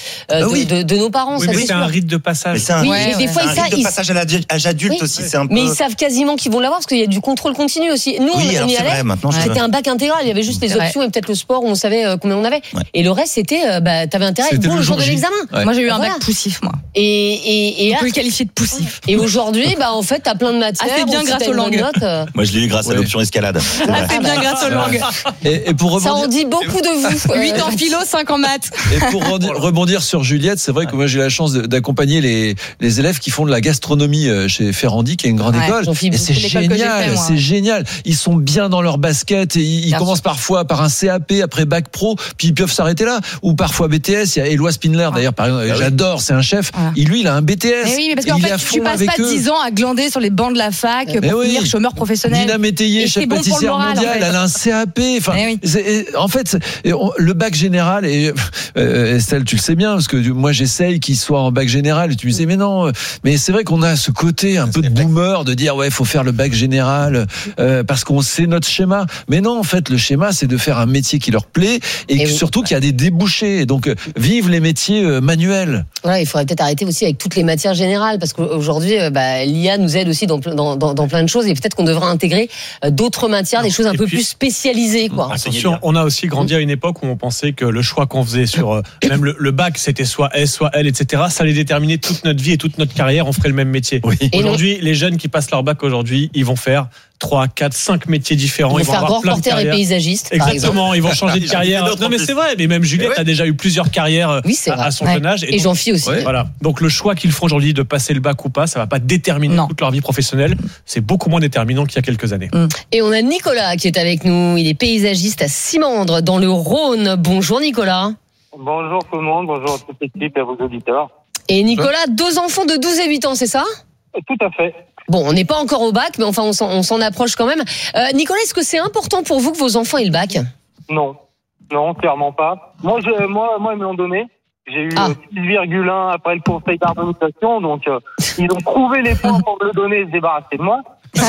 de nos parents. Oui, ça, mais c'est un rite de passage. C'est un rite de passage à l'âge adulte aussi. C'est un peu. Mais ils savent quasiment qu'ils vont l'avoir parce qu'il y a du contrôle continu aussi. Nous, on y allait. C'était un bac intégral. Il y avait juste les options et peut-être le sport où on savait combien on avait. Et le reste, c'était, t'avais intérêt à être bon le jour de l'examen. Moi, j'ai eu un bac poussif, moi. Et on peut le qualifier de poussif. Et aujourd'hui, en fait, t'as plein de matières. C'est bien grâce aux langues. Moi, je l'ai eu grâce à l'option escalade. C'est bien grâce aux langues. Et pour rebondir, ça en dit beaucoup de vous. 8 en philo, 5 en maths. Et pour rebondir sur Juliette, c'est vrai que moi j'ai la chance d'accompagner les élèves qui font de la gastronomie chez Ferrandi, qui est une grande école. Et c'est génial, c'est génial. Ils sont bien dans leur basket et ils commencent parfois par un CAP, après bac pro, puis ils peuvent s'arrêter là. Ou parfois BTS. Il y a Éloi Spindler d'ailleurs, par exemple, j'adore, c'est un chef. Lui, il a un BTS. Mais oui, mais parce qu'en fait, tu passes pas 10 ans à glander sur les bancs de la fac pour finir chômeur professionnel. Nina Métayer, chef pâtissière mondiale, elle a un CAP. En fait, le bac général, et Estelle, tu le sais bien, parce que moi j'essaye qu'il soit en bac général, et tu me disais, mais non, mais c'est vrai qu'on a ce côté un peu de boomer de dire, ouais, il faut faire le bac général, parce qu'on sait notre schéma. Mais non, en fait, le schéma, c'est de faire un métier qui leur plaît, et surtout qu'il y a des débouchés. Donc, vive les métiers manuels. Voilà, il faudrait peut-être arrêter aussi avec toutes les matières générales, parce qu'aujourd'hui, l'IA nous aide aussi dans plein de choses, et peut-être qu'on devrait intégrer d'autres matières, des choses un peu plus spécialisées, quoi. Attention, on a aussi grandi à une époque où on pensait que le choix qu'on faisait sur même le bac, c'était soit S, soit L, etc. Ça allait déterminer toute notre vie et toute notre carrière. On ferait le même métier. Aujourd'hui, les jeunes qui passent leur bac aujourd'hui, ils vont faire 3, 4, 5 métiers différents. Ils vont faire grand reporter et paysagiste. Exactement, ils vont changer de carrière. Non, mais c'est vrai. Mais même Juliette a déjà eu plusieurs carrières à son jeune âge. Et Jean-Philippe aussi. Voilà. Donc le choix qu'ils font aujourd'hui de passer le bac ou pas, ça va pas déterminer toute leur vie professionnelle. C'est beaucoup moins déterminant qu'il y a quelques années. Et on a Nicolas qui est avec nous. Il est paysagiste à Simandre, dans le Rhône. Bonjour Nicolas. Bonjour tout le monde, bonjour à toute l'équipe et à vos auditeurs. Et Nicolas, 2 enfants de 12 et 8 ans, c'est ça ? Tout à fait. Bon, on n'est pas encore au bac, mais enfin, on s'en approche quand même. Nicolas, est-ce que c'est important pour vous que vos enfants aient le bac ? Non, clairement pas. Moi, ils me l'ont donné. J'ai eu 6,1 après le conseil d'harmonisation, donc ils ont trouvé les points pour me le donner et se débarrasser de moi.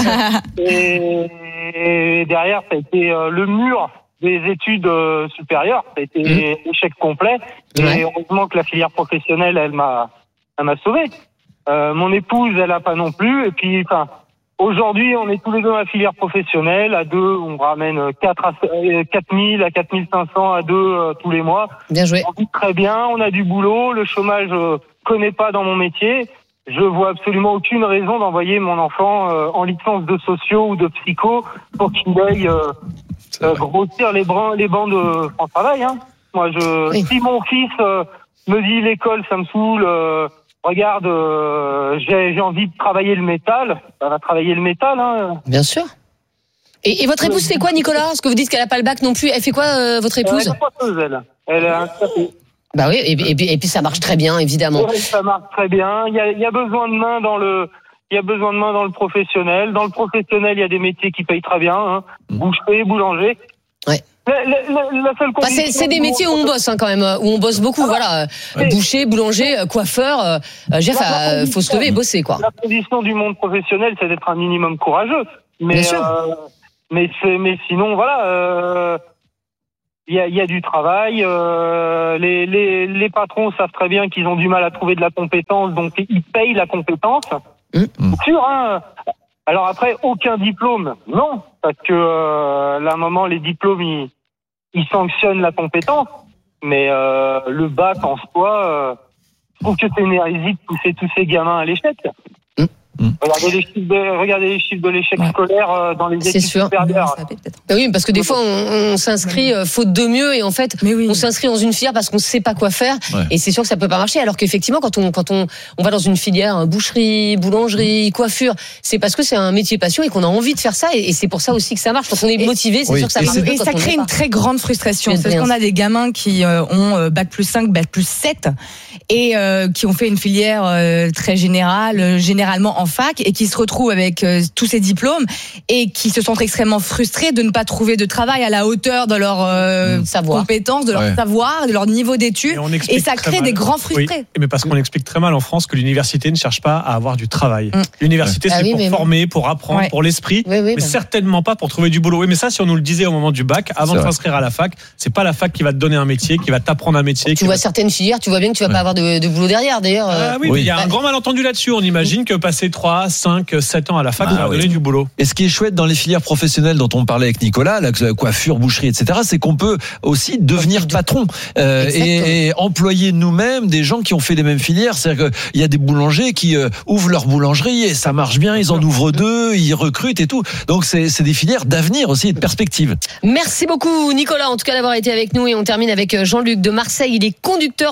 et derrière, ça a été le mur des études supérieures. Ça a été échec complet. Et heureusement que la filière professionnelle, elle m'a sauvé. Mon épouse, elle a pas non plus. Et puis, Aujourd'hui, on est tous les deux dans la filière professionnelle. À deux, on ramène 4000 à 4500 à deux tous les mois. Bien joué. On vit très bien, on a du boulot. Le chômage, connais pas dans mon métier. Je vois absolument aucune raison d'envoyer mon enfant en licence de sociaux ou de psycho pour qu'il aille grossir les bancs de France Travail. Hein. Moi, si mon fils me dit l'école, ça me saoule. Regarde, j'ai envie de travailler le métal. Elle va travailler le métal. Hein. Bien sûr. Et votre épouse fait quoi, Nicolas? Parce que vous dites qu'elle n'a pas le bac non plus. Elle fait quoi, votre épouse? Elle est coiffeuse, elle a un café. Bah oui, et puis ça marche très bien, évidemment. Oui, ça marche très bien. Il y a besoin de mains dans le professionnel. Dans le professionnel, il y a des métiers qui payent très bien. Hein. Boucher, boulanger. Ouais. La seule condition, c'est des métiers où on bosse quand même, où on bosse beaucoup. Voilà, boucher, boulanger, coiffeur. Faut se lever et bosser, quoi. La condition du monde professionnel, c'est d'être un minimum courageux. Mais sinon, voilà. Il y a du travail. Les patrons savent très bien qu'ils ont du mal à trouver de la compétence, donc ils payent la compétence. C'est sûr, hein. Alors après, aucun diplôme, non, parce que là, à un moment, les diplômes, ils sanctionnent la compétence, mais le bac en soi, je trouve que c'est une hérésie de pousser tous ces gamins à l'échec. Regardez les chiffres de l'échec scolaire dans les études supérieures. Oui, parce que des fois on s'inscrit faute de mieux et en fait on s'inscrit dans une filière parce qu'on ne sait pas quoi faire et c'est sûr que ça peut pas marcher. Alors qu'effectivement quand on va dans une filière boucherie, boulangerie, coiffure, c'est parce que c'est un métier passion et qu'on a envie de faire ça et c'est pour ça aussi que ça marche. Quand on est motivé, c'est sûr que ça marche. Et ça crée une très grande frustration parce qu'on a des gamins qui ont bac plus 5, bac plus 7 et qui ont fait une filière très générale, généralement en fac et qui se retrouvent avec tous ces diplômes et qui se sentent extrêmement frustrés de ne pas trouver de travail à la hauteur de leur compétences, de leur savoir, de leur niveau d'études et ça crée des grands frustrés. Oui, mais parce qu'on explique très mal en France que l'université ne cherche pas à avoir du travail. L'université c'est pour former, pour apprendre, pour l'esprit, mais certainement pas pour trouver du boulot. Oui, mais ça si on nous le disait au moment du bac, avant de s'inscrire à la fac, c'est pas la fac qui va te donner un métier, qui va t'apprendre un métier. Tu vois certaines filières, tu vois bien que tu vas pas avoir de boulot derrière d'ailleurs. Oui, il y a un grand malentendu là-dessus. On imagine que passer 3, 5, 7 ans à la fac, ça va donner du boulot. Et ce qui est chouette dans les filières professionnelles dont on parlait avec Nicolas, la coiffure, boucherie, etc., c'est qu'on peut aussi devenir patron et employer nous-mêmes des gens qui ont fait les mêmes filières. C'est-à-dire qu'il y a des boulangers qui ouvrent leur boulangerie et ça marche bien, ils en ouvrent 2, ils recrutent et tout. Donc c'est des filières d'avenir aussi et de perspective. Merci beaucoup Nicolas, en tout cas d'avoir été avec nous et on termine avec Jean-Luc de Marseille. Il est contrôleur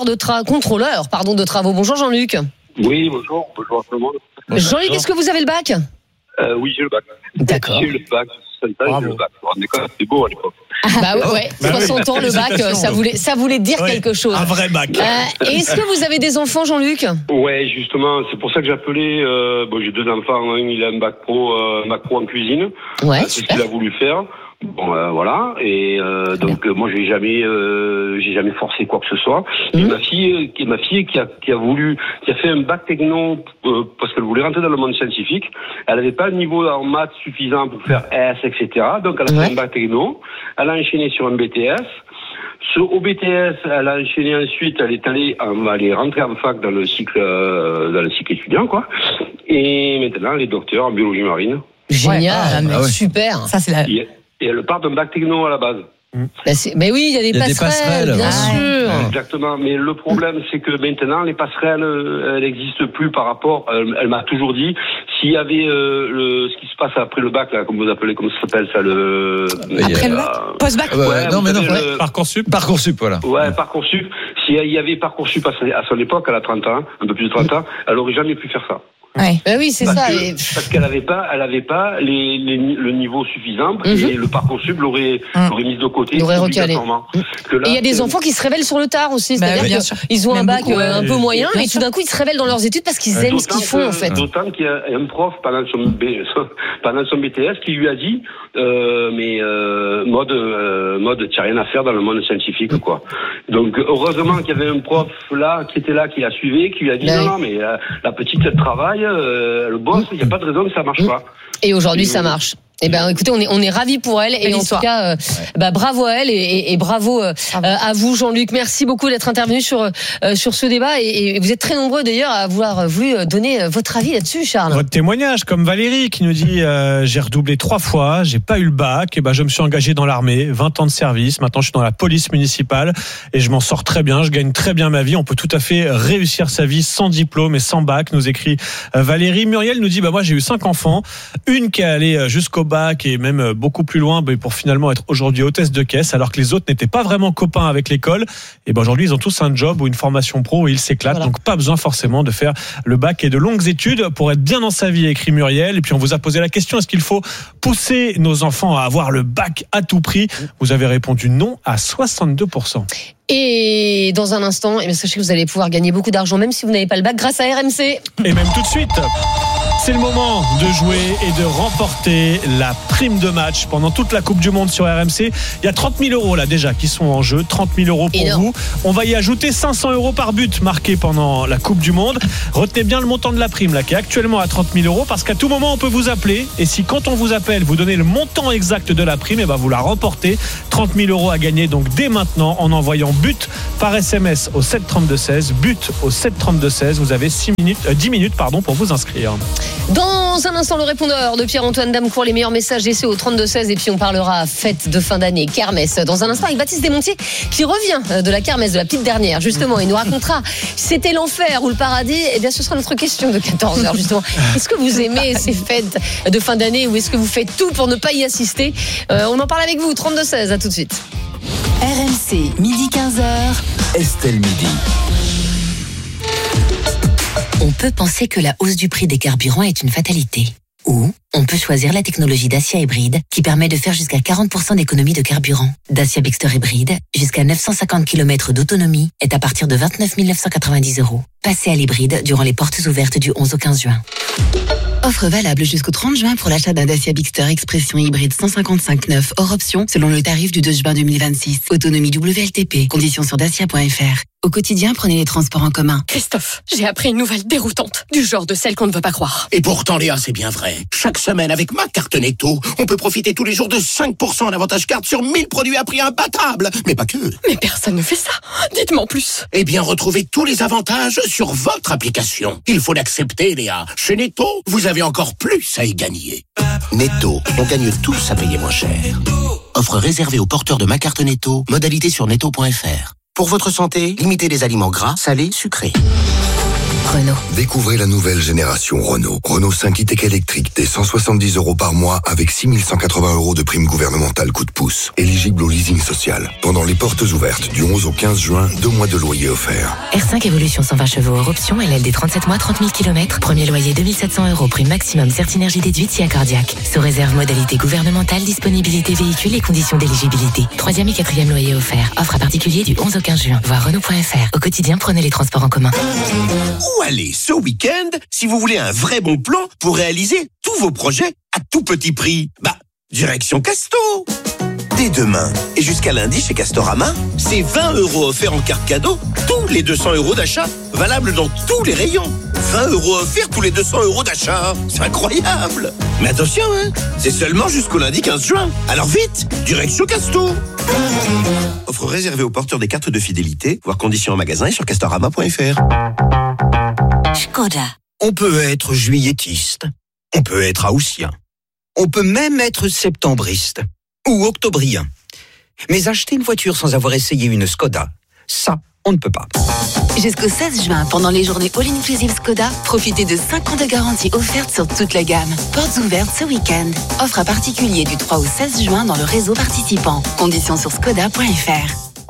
de travaux. Bonjour Jean-Luc. Oui, bonjour à tout le monde. Jean-Luc, est-ce que vous avez le bac? Oui, j'ai le bac. D'accord. J'ai le bac, 60 ans, j'ai le bac. C'est beau à l'époque. Bah ouais, 60 ans le bac, ça voulait dire quelque chose. Un vrai bac. Est-ce que vous avez des enfants, Jean-Luc? Ouais, justement, c'est pour ça que j'ai appelé. J'ai 2 enfants, un il a un bac pro en cuisine. Ouais. C'est ce qu'il a voulu faire. Bon, voilà. Et donc moi j'ai jamais forcé quoi que ce soit. Et ma fille qui a fait un bac techno parce qu'elle voulait rentrer dans le monde scientifique. Elle n'avait pas le niveau en maths suffisant pour faire S, etc. Donc elle a fait un bac techno. Elle a enchaîné sur un BTS. Au BTS, elle a enchaîné ensuite. Elle est rentrée en fac dans le cycle étudiant, quoi. Et maintenant elle est docteur en biologie marine. Génial, super. Ça c'est la. Et elle part d'un bac techno à la base. Mais oui, il y a des passerelles, bien sûr. Exactement. Mais le problème, c'est que maintenant, les passerelles, elles n'existent plus par rapport. Elle m'a toujours dit, s'il y avait ce qui se passe après le bac, là, comme vous appelez, comment ça s'appelle ça, après le bac, post-bac. Parcoursup, voilà. Ouais, Parcoursup. S'il y avait Parcoursup à son époque, elle a 30 ans, un peu plus de 30 ans, elle aurait jamais pu faire ça. Ouais. Ben oui, c'est ça. Parce qu'elle avait pas le niveau suffisant et le Parcoursup l'aurait mise de côté. L'aurait recalé. Et il y a des enfants qui se révèlent sur le tard aussi. C'est-à-dire qu'ils ont un bac un peu moyen et tout d'un coup ils se révèlent dans leurs études parce qu'ils aiment ce qu'ils font en fait. D'autant qu'il y a un prof pendant son BTS qui lui a dit mode t'as rien à faire dans le monde scientifique quoi. Donc heureusement qu'il y avait un prof là qui était là, qui la suivait, qui lui a dit non mais la petite elle travaille, le boss, il n'y a pas de raison que ça marche pas. Et aujourd'hui ça marche. Eh ben, écoutez, on est ravis pour elle et en tout cas, bravo à elle et bravo à vous, Jean-Luc. Merci beaucoup d'être intervenu sur ce débat et vous êtes très nombreux d'ailleurs à avoir voulu donner votre avis là-dessus, Charles. Votre témoignage, comme Valérie qui nous dit j'ai redoublé 3 fois, j'ai pas eu le bac, et je me suis engagé dans l'armée, 20 ans de service, maintenant je suis dans la police municipale et je m'en sors très bien, je gagne très bien ma vie. On peut tout à fait réussir sa vie sans diplôme et sans bac, nous écrit Valérie. Muriel nous dit moi j'ai eu 5 enfants, une qui est allée jusqu'au bac et même beaucoup plus loin pour finalement être aujourd'hui hôtesse de caisse, alors que les autres n'étaient pas vraiment copains avec l'école. Et aujourd'hui ils ont tous un job ou une formation pro et ils s'éclatent. Voilà. Donc pas besoin forcément de faire le bac et de longues études pour être bien dans sa vie, écrit Muriel. Et puis on vous a posé la question, est-ce qu'il faut pousser nos enfants à avoir le bac à tout prix? Vous avez répondu non à 62%. Et dans un instant, sachez que vous allez pouvoir gagner beaucoup d'argent même si vous n'avez pas le bac grâce à RMC. Et même tout de suite, c'est le moment de jouer et de remporter la prime de match pendant toute la Coupe du Monde sur RMC. Il y a 30 000 euros là déjà qui sont en jeu, 30 000 euros pour vous. On va y ajouter 500 euros par but marqué pendant la Coupe du Monde. Retenez bien le montant de la prime là qui est actuellement à 30 000 euros parce qu'à tout moment on peut vous appeler et si quand on vous appelle vous donnez le montant exact de la prime, vous la remportez. 30 000 euros à gagner donc dès maintenant en envoyant but par SMS au 732-16, but au 732-16. Vous avez 10 minutes pour vous inscrire. Dans un instant, le répondeur de Pierre-Antoine Damecourt, les meilleurs messages essais au 32-16 et puis on parlera fête de fin d'année, kermesse. Dans un instant avec Baptiste Desmontiers qui revient de la kermesse de la petite dernière justement. Il nous racontera si c'était l'enfer ou le paradis. Eh bien ce sera notre question de 14h justement. Est-ce que vous aimez ces fêtes de fin d'année ou est-ce que vous faites tout pour ne pas y assister? On en parle avec vous, 32-16, à tout de suite. RMC, midi 15h. Estelle Midi. On peut penser que la hausse du prix des carburants est une fatalité. Ou on peut choisir la technologie Dacia hybride qui permet de faire jusqu'à 40% d'économie de carburant. Dacia Bigster hybride, jusqu'à 950 km d'autonomie, est à partir de 29 990 €. Passez à l'hybride durant les portes ouvertes du 11 au 15 juin. Offre valable jusqu'au 30 juin pour l'achat d'un Dacia Bigster Expression hybride 155/9 hors option selon le tarif du 2 juin 2026. Autonomie WLTP. Conditions sur dacia.fr. Au quotidien, prenez les transports en commun. Christophe, j'ai appris une nouvelle déroutante, du genre de celle qu'on ne veut pas croire. Et pourtant, Léa, c'est bien vrai. Chaque semaine, avec ma carte Netto, on peut profiter tous les jours de 5% d'avantage carte sur 1000 produits à prix imbattable. Mais pas que. Mais personne ne fait ça. Dites-moi en plus. Eh bien, retrouvez tous les avantages sur votre application. Il faut l'accepter, Léa. Chez Netto, vous avez encore plus à y gagner. Netto, on gagne tous à payer moins cher. Offre réservée aux porteurs de ma carte Netto. Modalité sur netto.fr. Pour votre santé, limitez les aliments gras, salés, sucrés. Renault. Découvrez la nouvelle génération Renault. Renault 5 e-tech électrique dès 170 € par mois avec 6 180 € de prime gouvernementale coup de pouce. Éligible au leasing social. Pendant les portes ouvertes du 11 au 15 juin, 2 mois de loyer offerts. R5 Evolution 120 chevaux hors option, LLD 37 mois, 30 000 km. Premier loyer 2700 €, prime maximum Certinergie déduite si cardiaque. Sous réserve modalité gouvernementale, disponibilité véhicule et conditions d'éligibilité. 3e et 4e loyer offert. Offre à particulier du 11 au 15 juin. Voir Renault.fr. Au quotidien, prenez les transports en commun. Où aller ce week-end si vous voulez un vrai bon plan pour réaliser tous vos projets à tout petit prix? Direction Casto. Dès demain et jusqu'à lundi chez Castorama, c'est 20 € offerts en carte cadeau tous les 200 € d'achat, valable dans tous les rayons. 20 € offerts tous les 200 € d'achat, c'est incroyable. Mais attention, c'est seulement jusqu'au lundi 15 juin. Alors vite, direction Casto. Offre réservée aux porteurs des cartes de fidélité, voir conditions en magasin et sur castorama.fr. Skoda. On peut être juilletiste, on peut être haussien, on peut même être septembriste ou octobrien. Mais acheter une voiture sans avoir essayé une Skoda, ça, on ne peut pas. Jusqu'au 16 juin, pendant les journées All-Inclusive Skoda, profitez de 5 ans de garantie offerte sur toute la gamme. Portes ouvertes ce week-end. Offre à particulier du 3 au 16 juin dans le réseau participant. Conditions sur skoda.fr.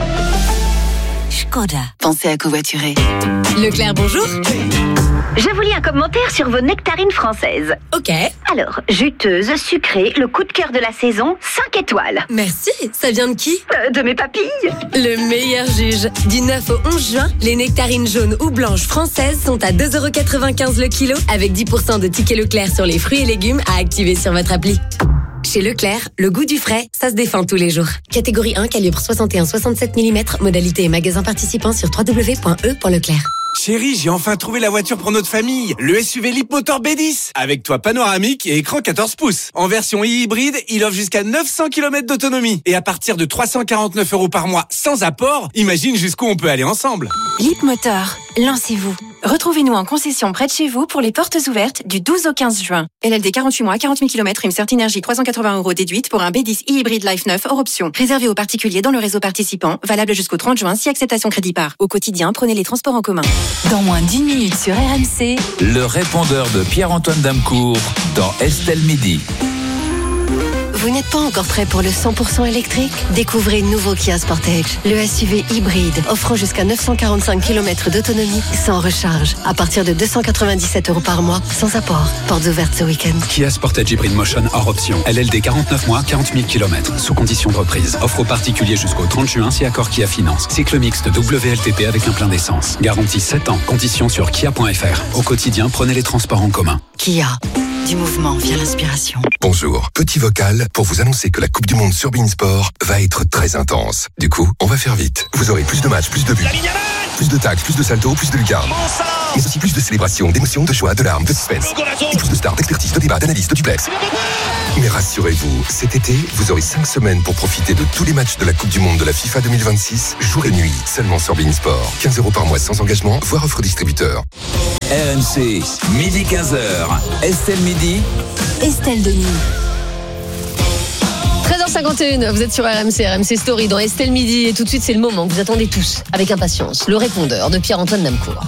Skoda. Pensez à covoiturer. Leclerc, bonjour. Je vous lis un commentaire sur vos nectarines françaises. Ok. Alors, juteuse, sucrée, le coup de cœur de la saison, 5 étoiles. Merci. Ça vient de qui? De mes papilles. Le meilleur juge. Du 9 au 11 juin, les nectarines jaunes ou blanches françaises sont à 2,95 € le kilo avec 10% de tickets Leclerc sur les fruits et légumes à activer sur votre appli. Chez Leclerc, le goût du frais, ça se défend tous les jours. Catégorie 1, calibre 61-67 mm, modalité et magasin participant sur www.e.leclerc. Chérie, j'ai enfin trouvé la voiture pour notre famille. Le SUV Leapmotor B10. Avec toit panoramique et écran 14 pouces. En version hybride, il offre jusqu'à 900 km d'autonomie. Et à partir de 349 € par mois sans apport, imagine jusqu'où on peut aller ensemble. Leapmotor, lancez-vous. Retrouvez-nous en concession près de chez vous pour les portes ouvertes du 12 au 15 juin. LLD 48 mois, 40 000 km, une Certinergie 380 € déduite pour un B10 e-hybride Life 9 hors option. Réservé aux particuliers dans le réseau participant, valable jusqu'au 30 juin si acceptation crédit par. Au quotidien, prenez les transports en commun. Dans moins d'1 minute sur RMC, Le répondeur de Pierre-Antoine Damcourt dans Estelle Midi. Vous n'êtes pas encore prêt pour le 100% électrique? Découvrez le nouveau Kia Sportage, le SUV hybride, offrant jusqu'à 945 km d'autonomie sans recharge, à partir de 297 € par mois, sans apport. Portes ouvertes ce week-end. Kia Sportage Hybrid Motion hors option. LLD 49 mois, 40 000 km, sous condition de reprise. Offre aux particuliers jusqu'au 30 juin si accord Kia Finance. Cycle mixte WLTP avec un plein d'essence. Garantie 7 ans. Conditions sur kia.fr. Au quotidien, prenez les transports en commun. Kia. Du mouvement via l'inspiration. Bonjour, petit vocal pour vous annoncer que la Coupe du Monde sur Beansport va être très intense. Du coup, on va faire vite. Vous aurez plus de matchs, plus de buts, plus de tacles, plus de saltos, plus de lucarnes. Mais aussi plus de célébrations, d'émotions, de joie, de larmes, de suspense. Et plus de stars, d'expertise, de débat, d'analyse, de duplex. Mais rassurez-vous, cet été, vous aurez 5 semaines pour profiter de tous les matchs de la Coupe du Monde de la FIFA 2026, jour et nuit, seulement sur Beansport. 15 € par mois sans engagement, voire offre distributeur. RMC, midi 15h. Estelle Midi. Estelle Denis. 13h51, vous êtes sur RMC Story dans Estelle Midi et tout de suite c'est le moment que vous attendez tous avec impatience. Le répondeur de Pierre-Antoine Damcourt.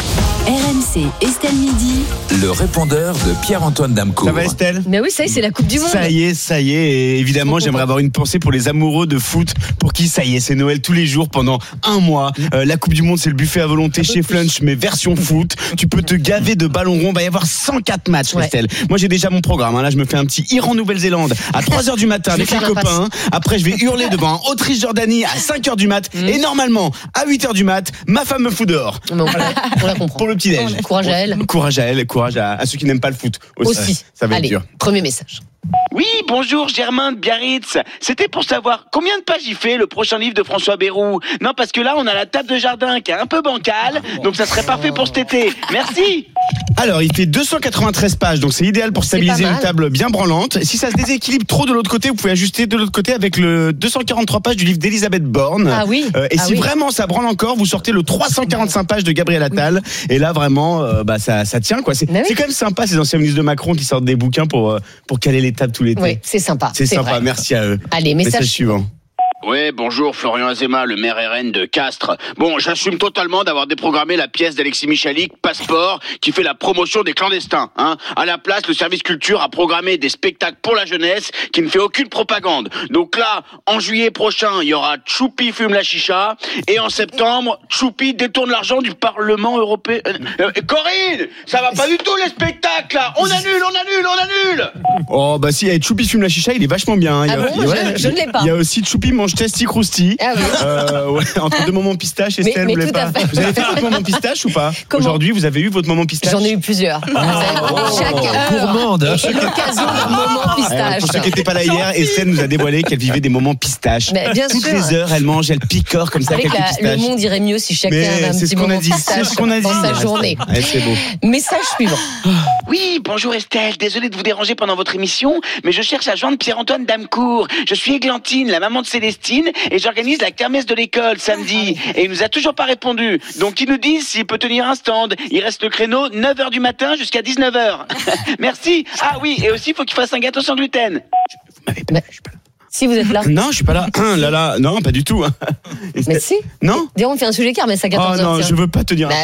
RMC Estelle Midi. Le répondeur de Pierre-Antoine Damcourt. Ça va Estelle? Mais oui, ça y est, c'est la Coupe du Monde. Ça y est. Et évidemment, j'aimerais avoir une pensée pour les amoureux de foot, pour qui ça y est, c'est Noël tous les jours pendant un mois. La Coupe du Monde, c'est le buffet à volonté chez Flunch, mais version foot. Tu peux te gaver de ballons ronds. Il va y avoir 104 matchs, Estelle. Moi, j'ai déjà mon programme. Là, je me fais un petit Iran-Nouvelle-Zélande à 3h du matin avec les copains. Après, je vais hurler devant un Autriche-Jordanie à 5h du mat. Et normalement, à 8h du mat, ma femme me fout dehors. On la comprend. Pour le petit-déj. Courage à elle. Courage à ceux qui n'aiment pas le foot aussi. Ça va être dur. Premier message. Oui, bonjour, Germain de Biarritz. C'était pour savoir combien de pages il fait le prochain livre de François Bayrou. Non, parce que là, on a la table de jardin qui est un peu bancale, donc ça serait parfait pour cet été. Merci. Alors, il fait 293 pages, donc c'est idéal pour stabiliser une table bien branlante. Si ça se déséquilibre trop de l'autre côté, vous pouvez ajuster de l'autre côté avec le 243 pages du livre d'Elisabeth Borne. Ah oui. Si vraiment ça branle encore, vous sortez le 345 pages de Gabriel Attal. Et là, vraiment, ça tient, quoi. C'est quand même sympa, ces anciens ministres de Macron qui sortent des bouquins pour caler les tables tout l'été. Oui, c'est sympa. C'est sympa, vrai. Merci à eux. Allez, message suivant. Ouais, bonjour, Florian Azéma, le maire RN de Castres. Bon, j'assume totalement d'avoir déprogrammé la pièce d'Alexis Michalik, Passeport, qui fait la promotion des clandestins. À la place, le service culture a programmé des spectacles pour la jeunesse qui ne fait aucune propagande. Donc là, en juillet prochain, il y aura Tchoupi fume la chicha, et en septembre, Tchoupi détourne l'argent du Parlement européen. Corinne, ça va pas du tout les spectacles là. On annule. Oh bah si, Tchoupi fume la chicha, il est vachement bien. Je ne l'ai pas. Il y a aussi Tchoupi mange Testi Crousti. Ah oui. Entre deux moments pistache, Estelle, vous l'avez pas. Vous avez fait votre moment pistache ou pas? Aujourd'hui, vous avez eu votre moment pistache? J'en ai eu plusieurs. Chaque gourmande. Chaque occasion d'un moment pistache. Pour ceux qui n'étaient pas là hier, Estelle nous a dévoilé qu'elle vivait des moments pistache. Toutes les heures, elle mange, elle picore comme ça quelques pistaches. Le monde irait mieux si chacun avait un petit moment pistache dans sa journée. C'est beau. Message suivant. Oui, bonjour Estelle, désolé de vous déranger pendant votre émission, mais je cherche à joindre Pierre-Antoine Damcourt. Je suis Églantine, la maman de Célestine, et j'organise la kermesse de l'école samedi. Et il nous a toujours pas répondu. Donc il nous dit s'il peut tenir un stand. Il reste le créneau 9h du matin jusqu'à 19h. Merci. Ah oui, et aussi il faut qu'il fasse un gâteau sans gluten. Vous m'avez pas, je suis pas là. Si vous êtes là. Non, je suis pas là. Non, pas du tout. Mais si. Non. Dis, on fait un sujet car mais ça 14h. Oh non, je veux pas te dire.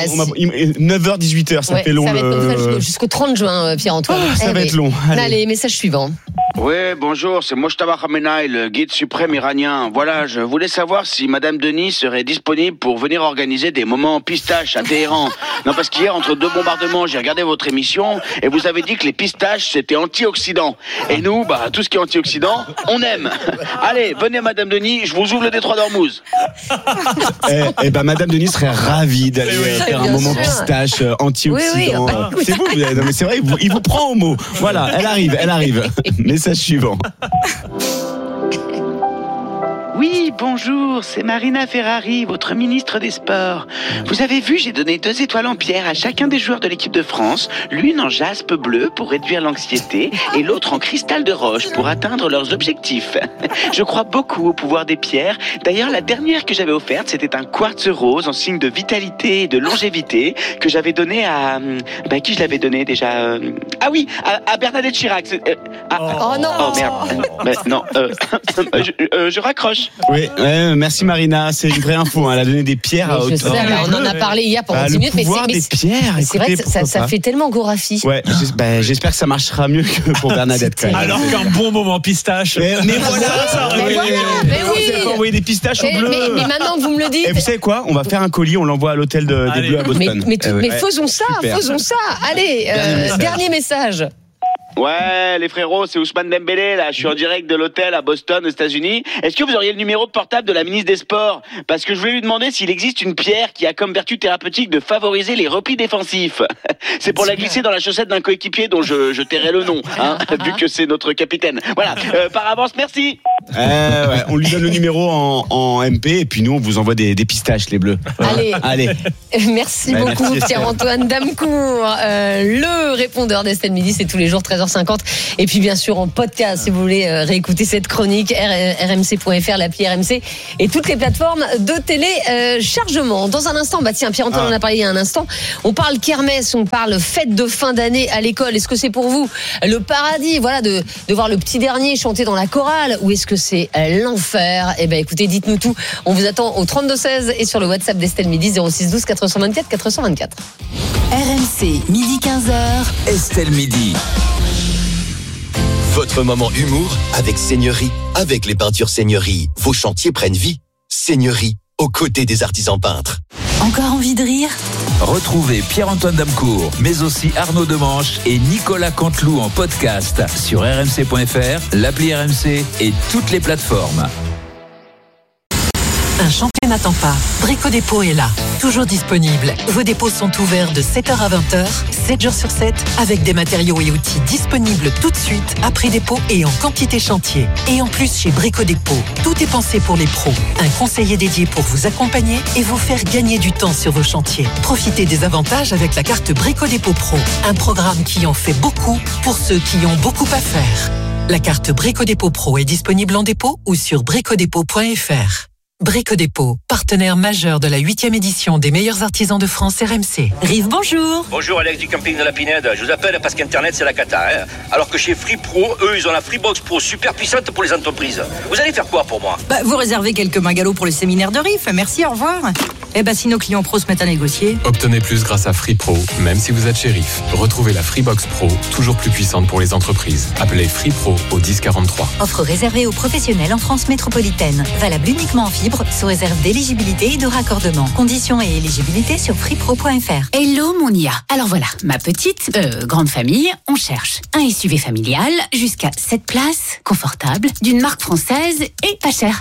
9h 18h, ça fait long. Ça va être jusqu'au 30 juin, Pierre-Antoine. Ça va être long. Allez, message suivant. Ouais, bonjour, c'est Mojtaba Khamenei, le guide suprême iranien. Voilà, je voulais savoir si Madame Denis serait disponible pour venir organiser des moments pistaches à Téhéran. Non, parce qu'hier, entre deux bombardements, j'ai regardé votre émission et vous avez dit que les pistaches, c'était antioxydant. Et nous, tout ce qui est antioxydant, on aime. Allez, venez Madame Denis, je vous ouvre le détroit d'Ormuz. Madame Denis serait ravie d'aller faire un moment pistache antioxydant. Oui. C'est vous, non, mais c'est vrai, il vous prend au mot. Voilà, elle arrive. Message suivant. Oui, bonjour, c'est Marina Ferrari, votre ministre des Sports. Vous avez vu, j'ai donné 2 étoiles en pierre à chacun des joueurs de l'équipe de France, l'une en jaspe bleu pour réduire l'anxiété et l'autre en cristal de roche pour atteindre leurs objectifs. Je crois beaucoup au pouvoir des pierres. D'ailleurs, la dernière que j'avais offerte, c'était un quartz rose en signe de vitalité et de longévité que j'avais donné à... qui je l'avais donné déjà Ah oui, à Bernadette Chirac. Oh non. Oh merde. Non, je raccroche. Oui, merci Marina, c'est une vraie info. Elle a donné des pierres à je sais, on en a parlé hier pendant 10 minutes. Le pouvoir des pierres, c'est vrai que ça fait tellement Gorafi. Ouais, j'espère que ça marchera mieux que pour Bernadette. Quand même. Alors qu'un bon moment pistache. Mais voilà, ça. Mais oui. Vous envoyer des pistaches au bleu. Mais maintenant que vous me le dites. Et vous savez quoi ? On va faire un colis, on l'envoie à l'hôtel des Bleus à Boston. Mais faisons ça, faisons ça. Allez, dernier message. Ouais, les frérots, c'est Ousmane Dembélé, là. Je suis en direct de l'hôtel à Boston, aux États-Unis. Est-ce que vous auriez le numéro de portable de la ministre des Sports ? Parce que je voulais lui demander s'il existe une pierre qui a comme vertu thérapeutique de favoriser les replis défensifs. C'est pour la glisser dans la chaussette d'un coéquipier dont je tairai le nom, hein, vu que c'est notre capitaine. Voilà, par avance, merci. Ouais, on lui donne le numéro en MP et puis nous, on vous envoie des pistaches, les bleus. Allez. Merci beaucoup, Pierre-Antoine Damecourt. Le répondeur d'Estelle Midi, c'est tous les jours 13h50. Et puis bien sûr en podcast si vous voulez réécouter cette chronique, rmc.fr, l'appli RMC et toutes les plateformes de téléchargement. Dans un instant, Pierre-Antoine en a parlé il y a un instant, on parle kermesse, on parle fête de fin d'année à l'école. Est-ce que c'est pour vous le paradis, voilà, de voir le petit dernier chanter dans la chorale, ou est-ce que c'est l'enfer? Eh ben écoutez, dites-nous tout. On vous attend au 32-16 et sur le WhatsApp d'Estelle Midi 06 12 424 424. RMC, midi 15h. Estelle Midi. Votre moment humour avec Seigneurie. Avec les peintures Seigneurie, vos chantiers prennent vie. Seigneurie, aux côtés des artisans peintres. Encore envie de rire? Retrouvez Pierre-Antoine Damecourt, mais aussi Arnaud Demanche et Nicolas Canteloup en podcast sur rmc.fr, l'appli RMC et toutes les plateformes. Un chantier n'attend pas. Brico Dépôt est là, toujours disponible. Vos dépôts sont ouverts de 7h à 20h, 7 jours sur 7, avec des matériaux et outils disponibles tout de suite, après dépôt et en quantité chantier. Et en plus, chez Brico Dépôt, tout est pensé pour les pros. Un conseiller dédié pour vous accompagner et vous faire gagner du temps sur vos chantiers. Profitez des avantages avec la carte Brico Dépôt Pro, un programme qui en fait beaucoup pour ceux qui ont beaucoup à faire. La carte Brico Dépôt Pro est disponible en dépôt ou sur bricodépôt.fr. Brico Dépôt, partenaire majeur de la 8e édition des meilleurs artisans de France RMC. Rive, bonjour. Bonjour, Alex du camping de la Pinède. Je vous appelle parce qu'Internet, c'est la cata. Hein. Alors que chez Free Pro, eux, ils ont la Freebox Pro super puissante pour les entreprises. Vous allez faire quoi pour moi ? Vous réservez quelques bungalows pour le séminaire de Riff. Merci, au revoir. Si nos clients pros se mettent à négocier. Obtenez plus grâce à Free Pro, même si vous êtes chez Riff. Retrouvez la Freebox Pro, toujours plus puissante pour les entreprises. Appelez Free Pro au 1043. Offre réservée aux professionnels en France métropolitaine. Valable uniquement en fibre, sous réserve d'éligibilité et de raccordement. Conditions et éligibilité sur freepro.fr. Hello mon IA. Alors voilà, ma petite, grande famille, on cherche un SUV familial jusqu'à 7 places, confortable, d'une marque française et pas cher.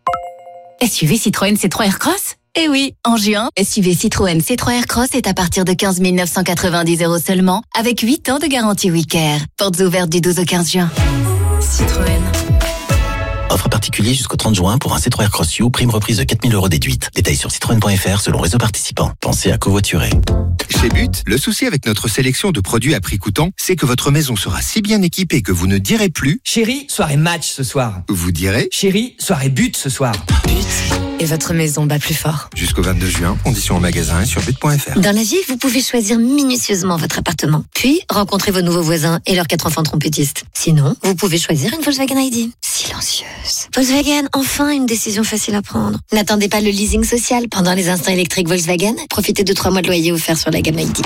SUV Citroën C3 Aircross ? Eh oui, en juin, SUV Citroën C3 Aircross est à partir de 15 990 € seulement, avec 8 ans de garantie WeCare. Portes ouvertes du 12 au 15 juin. Citroën. Offre particulier jusqu'au 30 juin pour un C3 Aircross U, prime reprise de 4 000 € déduite. Détails sur citroën.fr selon réseau participant. Pensez à covoiturer. Chez But, le souci avec notre sélection de produits à prix coûtant, c'est que votre maison sera si bien équipée que vous ne direz plus « Chérie, soirée match ce soir ». Vous direz « Chérie, soirée but ce soir ». Et votre maison bat plus fort. Jusqu'au 22 juin, conditions en magasin et sur but.fr. Dans la vie, vous pouvez choisir minutieusement votre appartement. Puis, rencontrer vos nouveaux voisins et leurs 4 enfants trompettistes. Sinon, vous pouvez choisir une Volkswagen ID. Silencieuse. Volkswagen, enfin une décision facile à prendre. N'attendez pas le leasing social pendant les instants électriques Volkswagen. Profitez de 3 mois de loyer offerts sur la gamme ID.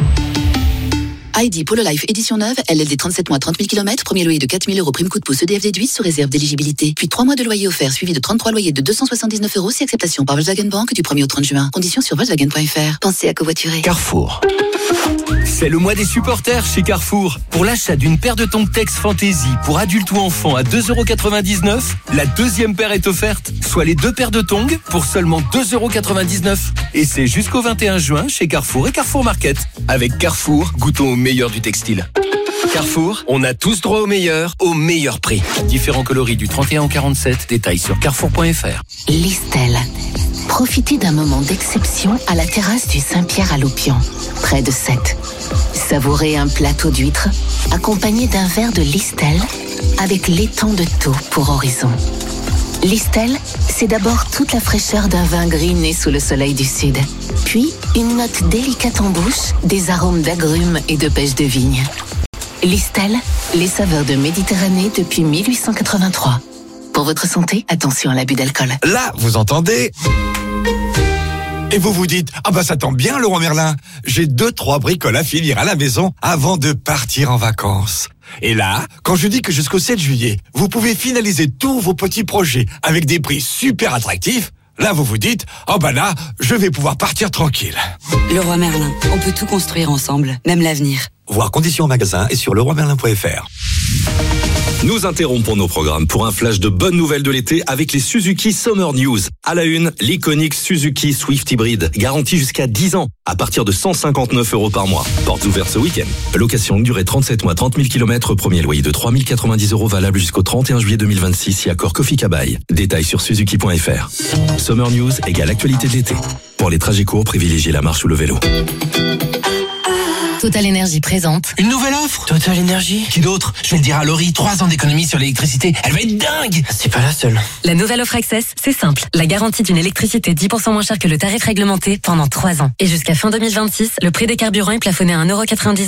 ID Polo Life édition neuve, LLD 37 mois 30 000 km, premier loyer de 4 000 € prime coup de pouce EDF déduit sous réserve d'éligibilité. Puis 3 mois de loyer offert suivi de 33 loyers de 279 € si acceptation par Volkswagen Bank du 1er au 30 juin. Conditions sur Volkswagen.fr. Pensez à covoiturer. Carrefour. C'est le mois des supporters chez Carrefour. Pour l'achat d'une paire de tongs Tex Fantasy pour adultes ou enfants à 2,99 €, la deuxième paire est offerte, soit les 2 paires de tongs pour seulement 2,99 €. Et c'est jusqu'au 21 juin chez Carrefour et Carrefour Market. Avec Carrefour, goûtons au meilleur du textile. Carrefour, on a tous droit au meilleur prix. Différents coloris du 31 au 47, détails sur carrefour.fr. Listel. Profitez d'un moment d'exception à la terrasse du Saint-Pierre à Loupian, près de Sète. Savourez un plateau d'huîtres accompagné d'un verre de Listel avec l'étang de Thau pour horizon. Listel, c'est d'abord toute la fraîcheur d'un vin gris né sous le soleil du sud. Puis, une note délicate en bouche, des arômes d'agrumes et de pêche de vigne. Listel, les saveurs de Méditerranée depuis 1883. Pour votre santé, attention à l'abus d'alcool. Là, vous entendez ? Et vous vous dites, ah bah ça tombe bien Leroy Merlin, j'ai 2-3 bricoles à finir à la maison avant de partir en vacances. Et là, quand je dis que jusqu'au 7 juillet, vous pouvez finaliser tous vos petits projets avec des prix super attractifs, là vous vous dites, oh bah là, je vais pouvoir partir tranquille. Leroy Merlin, on peut tout construire ensemble, même l'avenir. Voir conditions en magasin et sur leroymerlin.fr. Nous interrompons nos programmes pour un flash de bonnes nouvelles de l'été avec les Suzuki Summer News. À la une, l'iconique Suzuki Swift Hybrid, garantie jusqu'à 10 ans, à partir de 159 € par mois. Portes ouvertes ce week-end. Location longue durée 37 mois, 30 000 km, premier loyer de 3 090 € valable jusqu'au 31 juillet 2026, si accord Kofi Kabaï. Détails sur suzuki.fr. Summer News égale actualité de l'été. Pour les trajets courts, privilégiez la marche ou le vélo. Total Énergie présente. Une nouvelle offre Total Énergie. Qui d'autre? Je vais le dire à Laurie, 3 ans d'économie sur l'électricité. Elle va être dingue. C'est pas la seule. La nouvelle offre Access, c'est simple. La garantie d'une électricité 10% moins chère que le tarif réglementé pendant 3 ans. Et jusqu'à fin 2026, le prix des carburants est plafonné à 1,99 €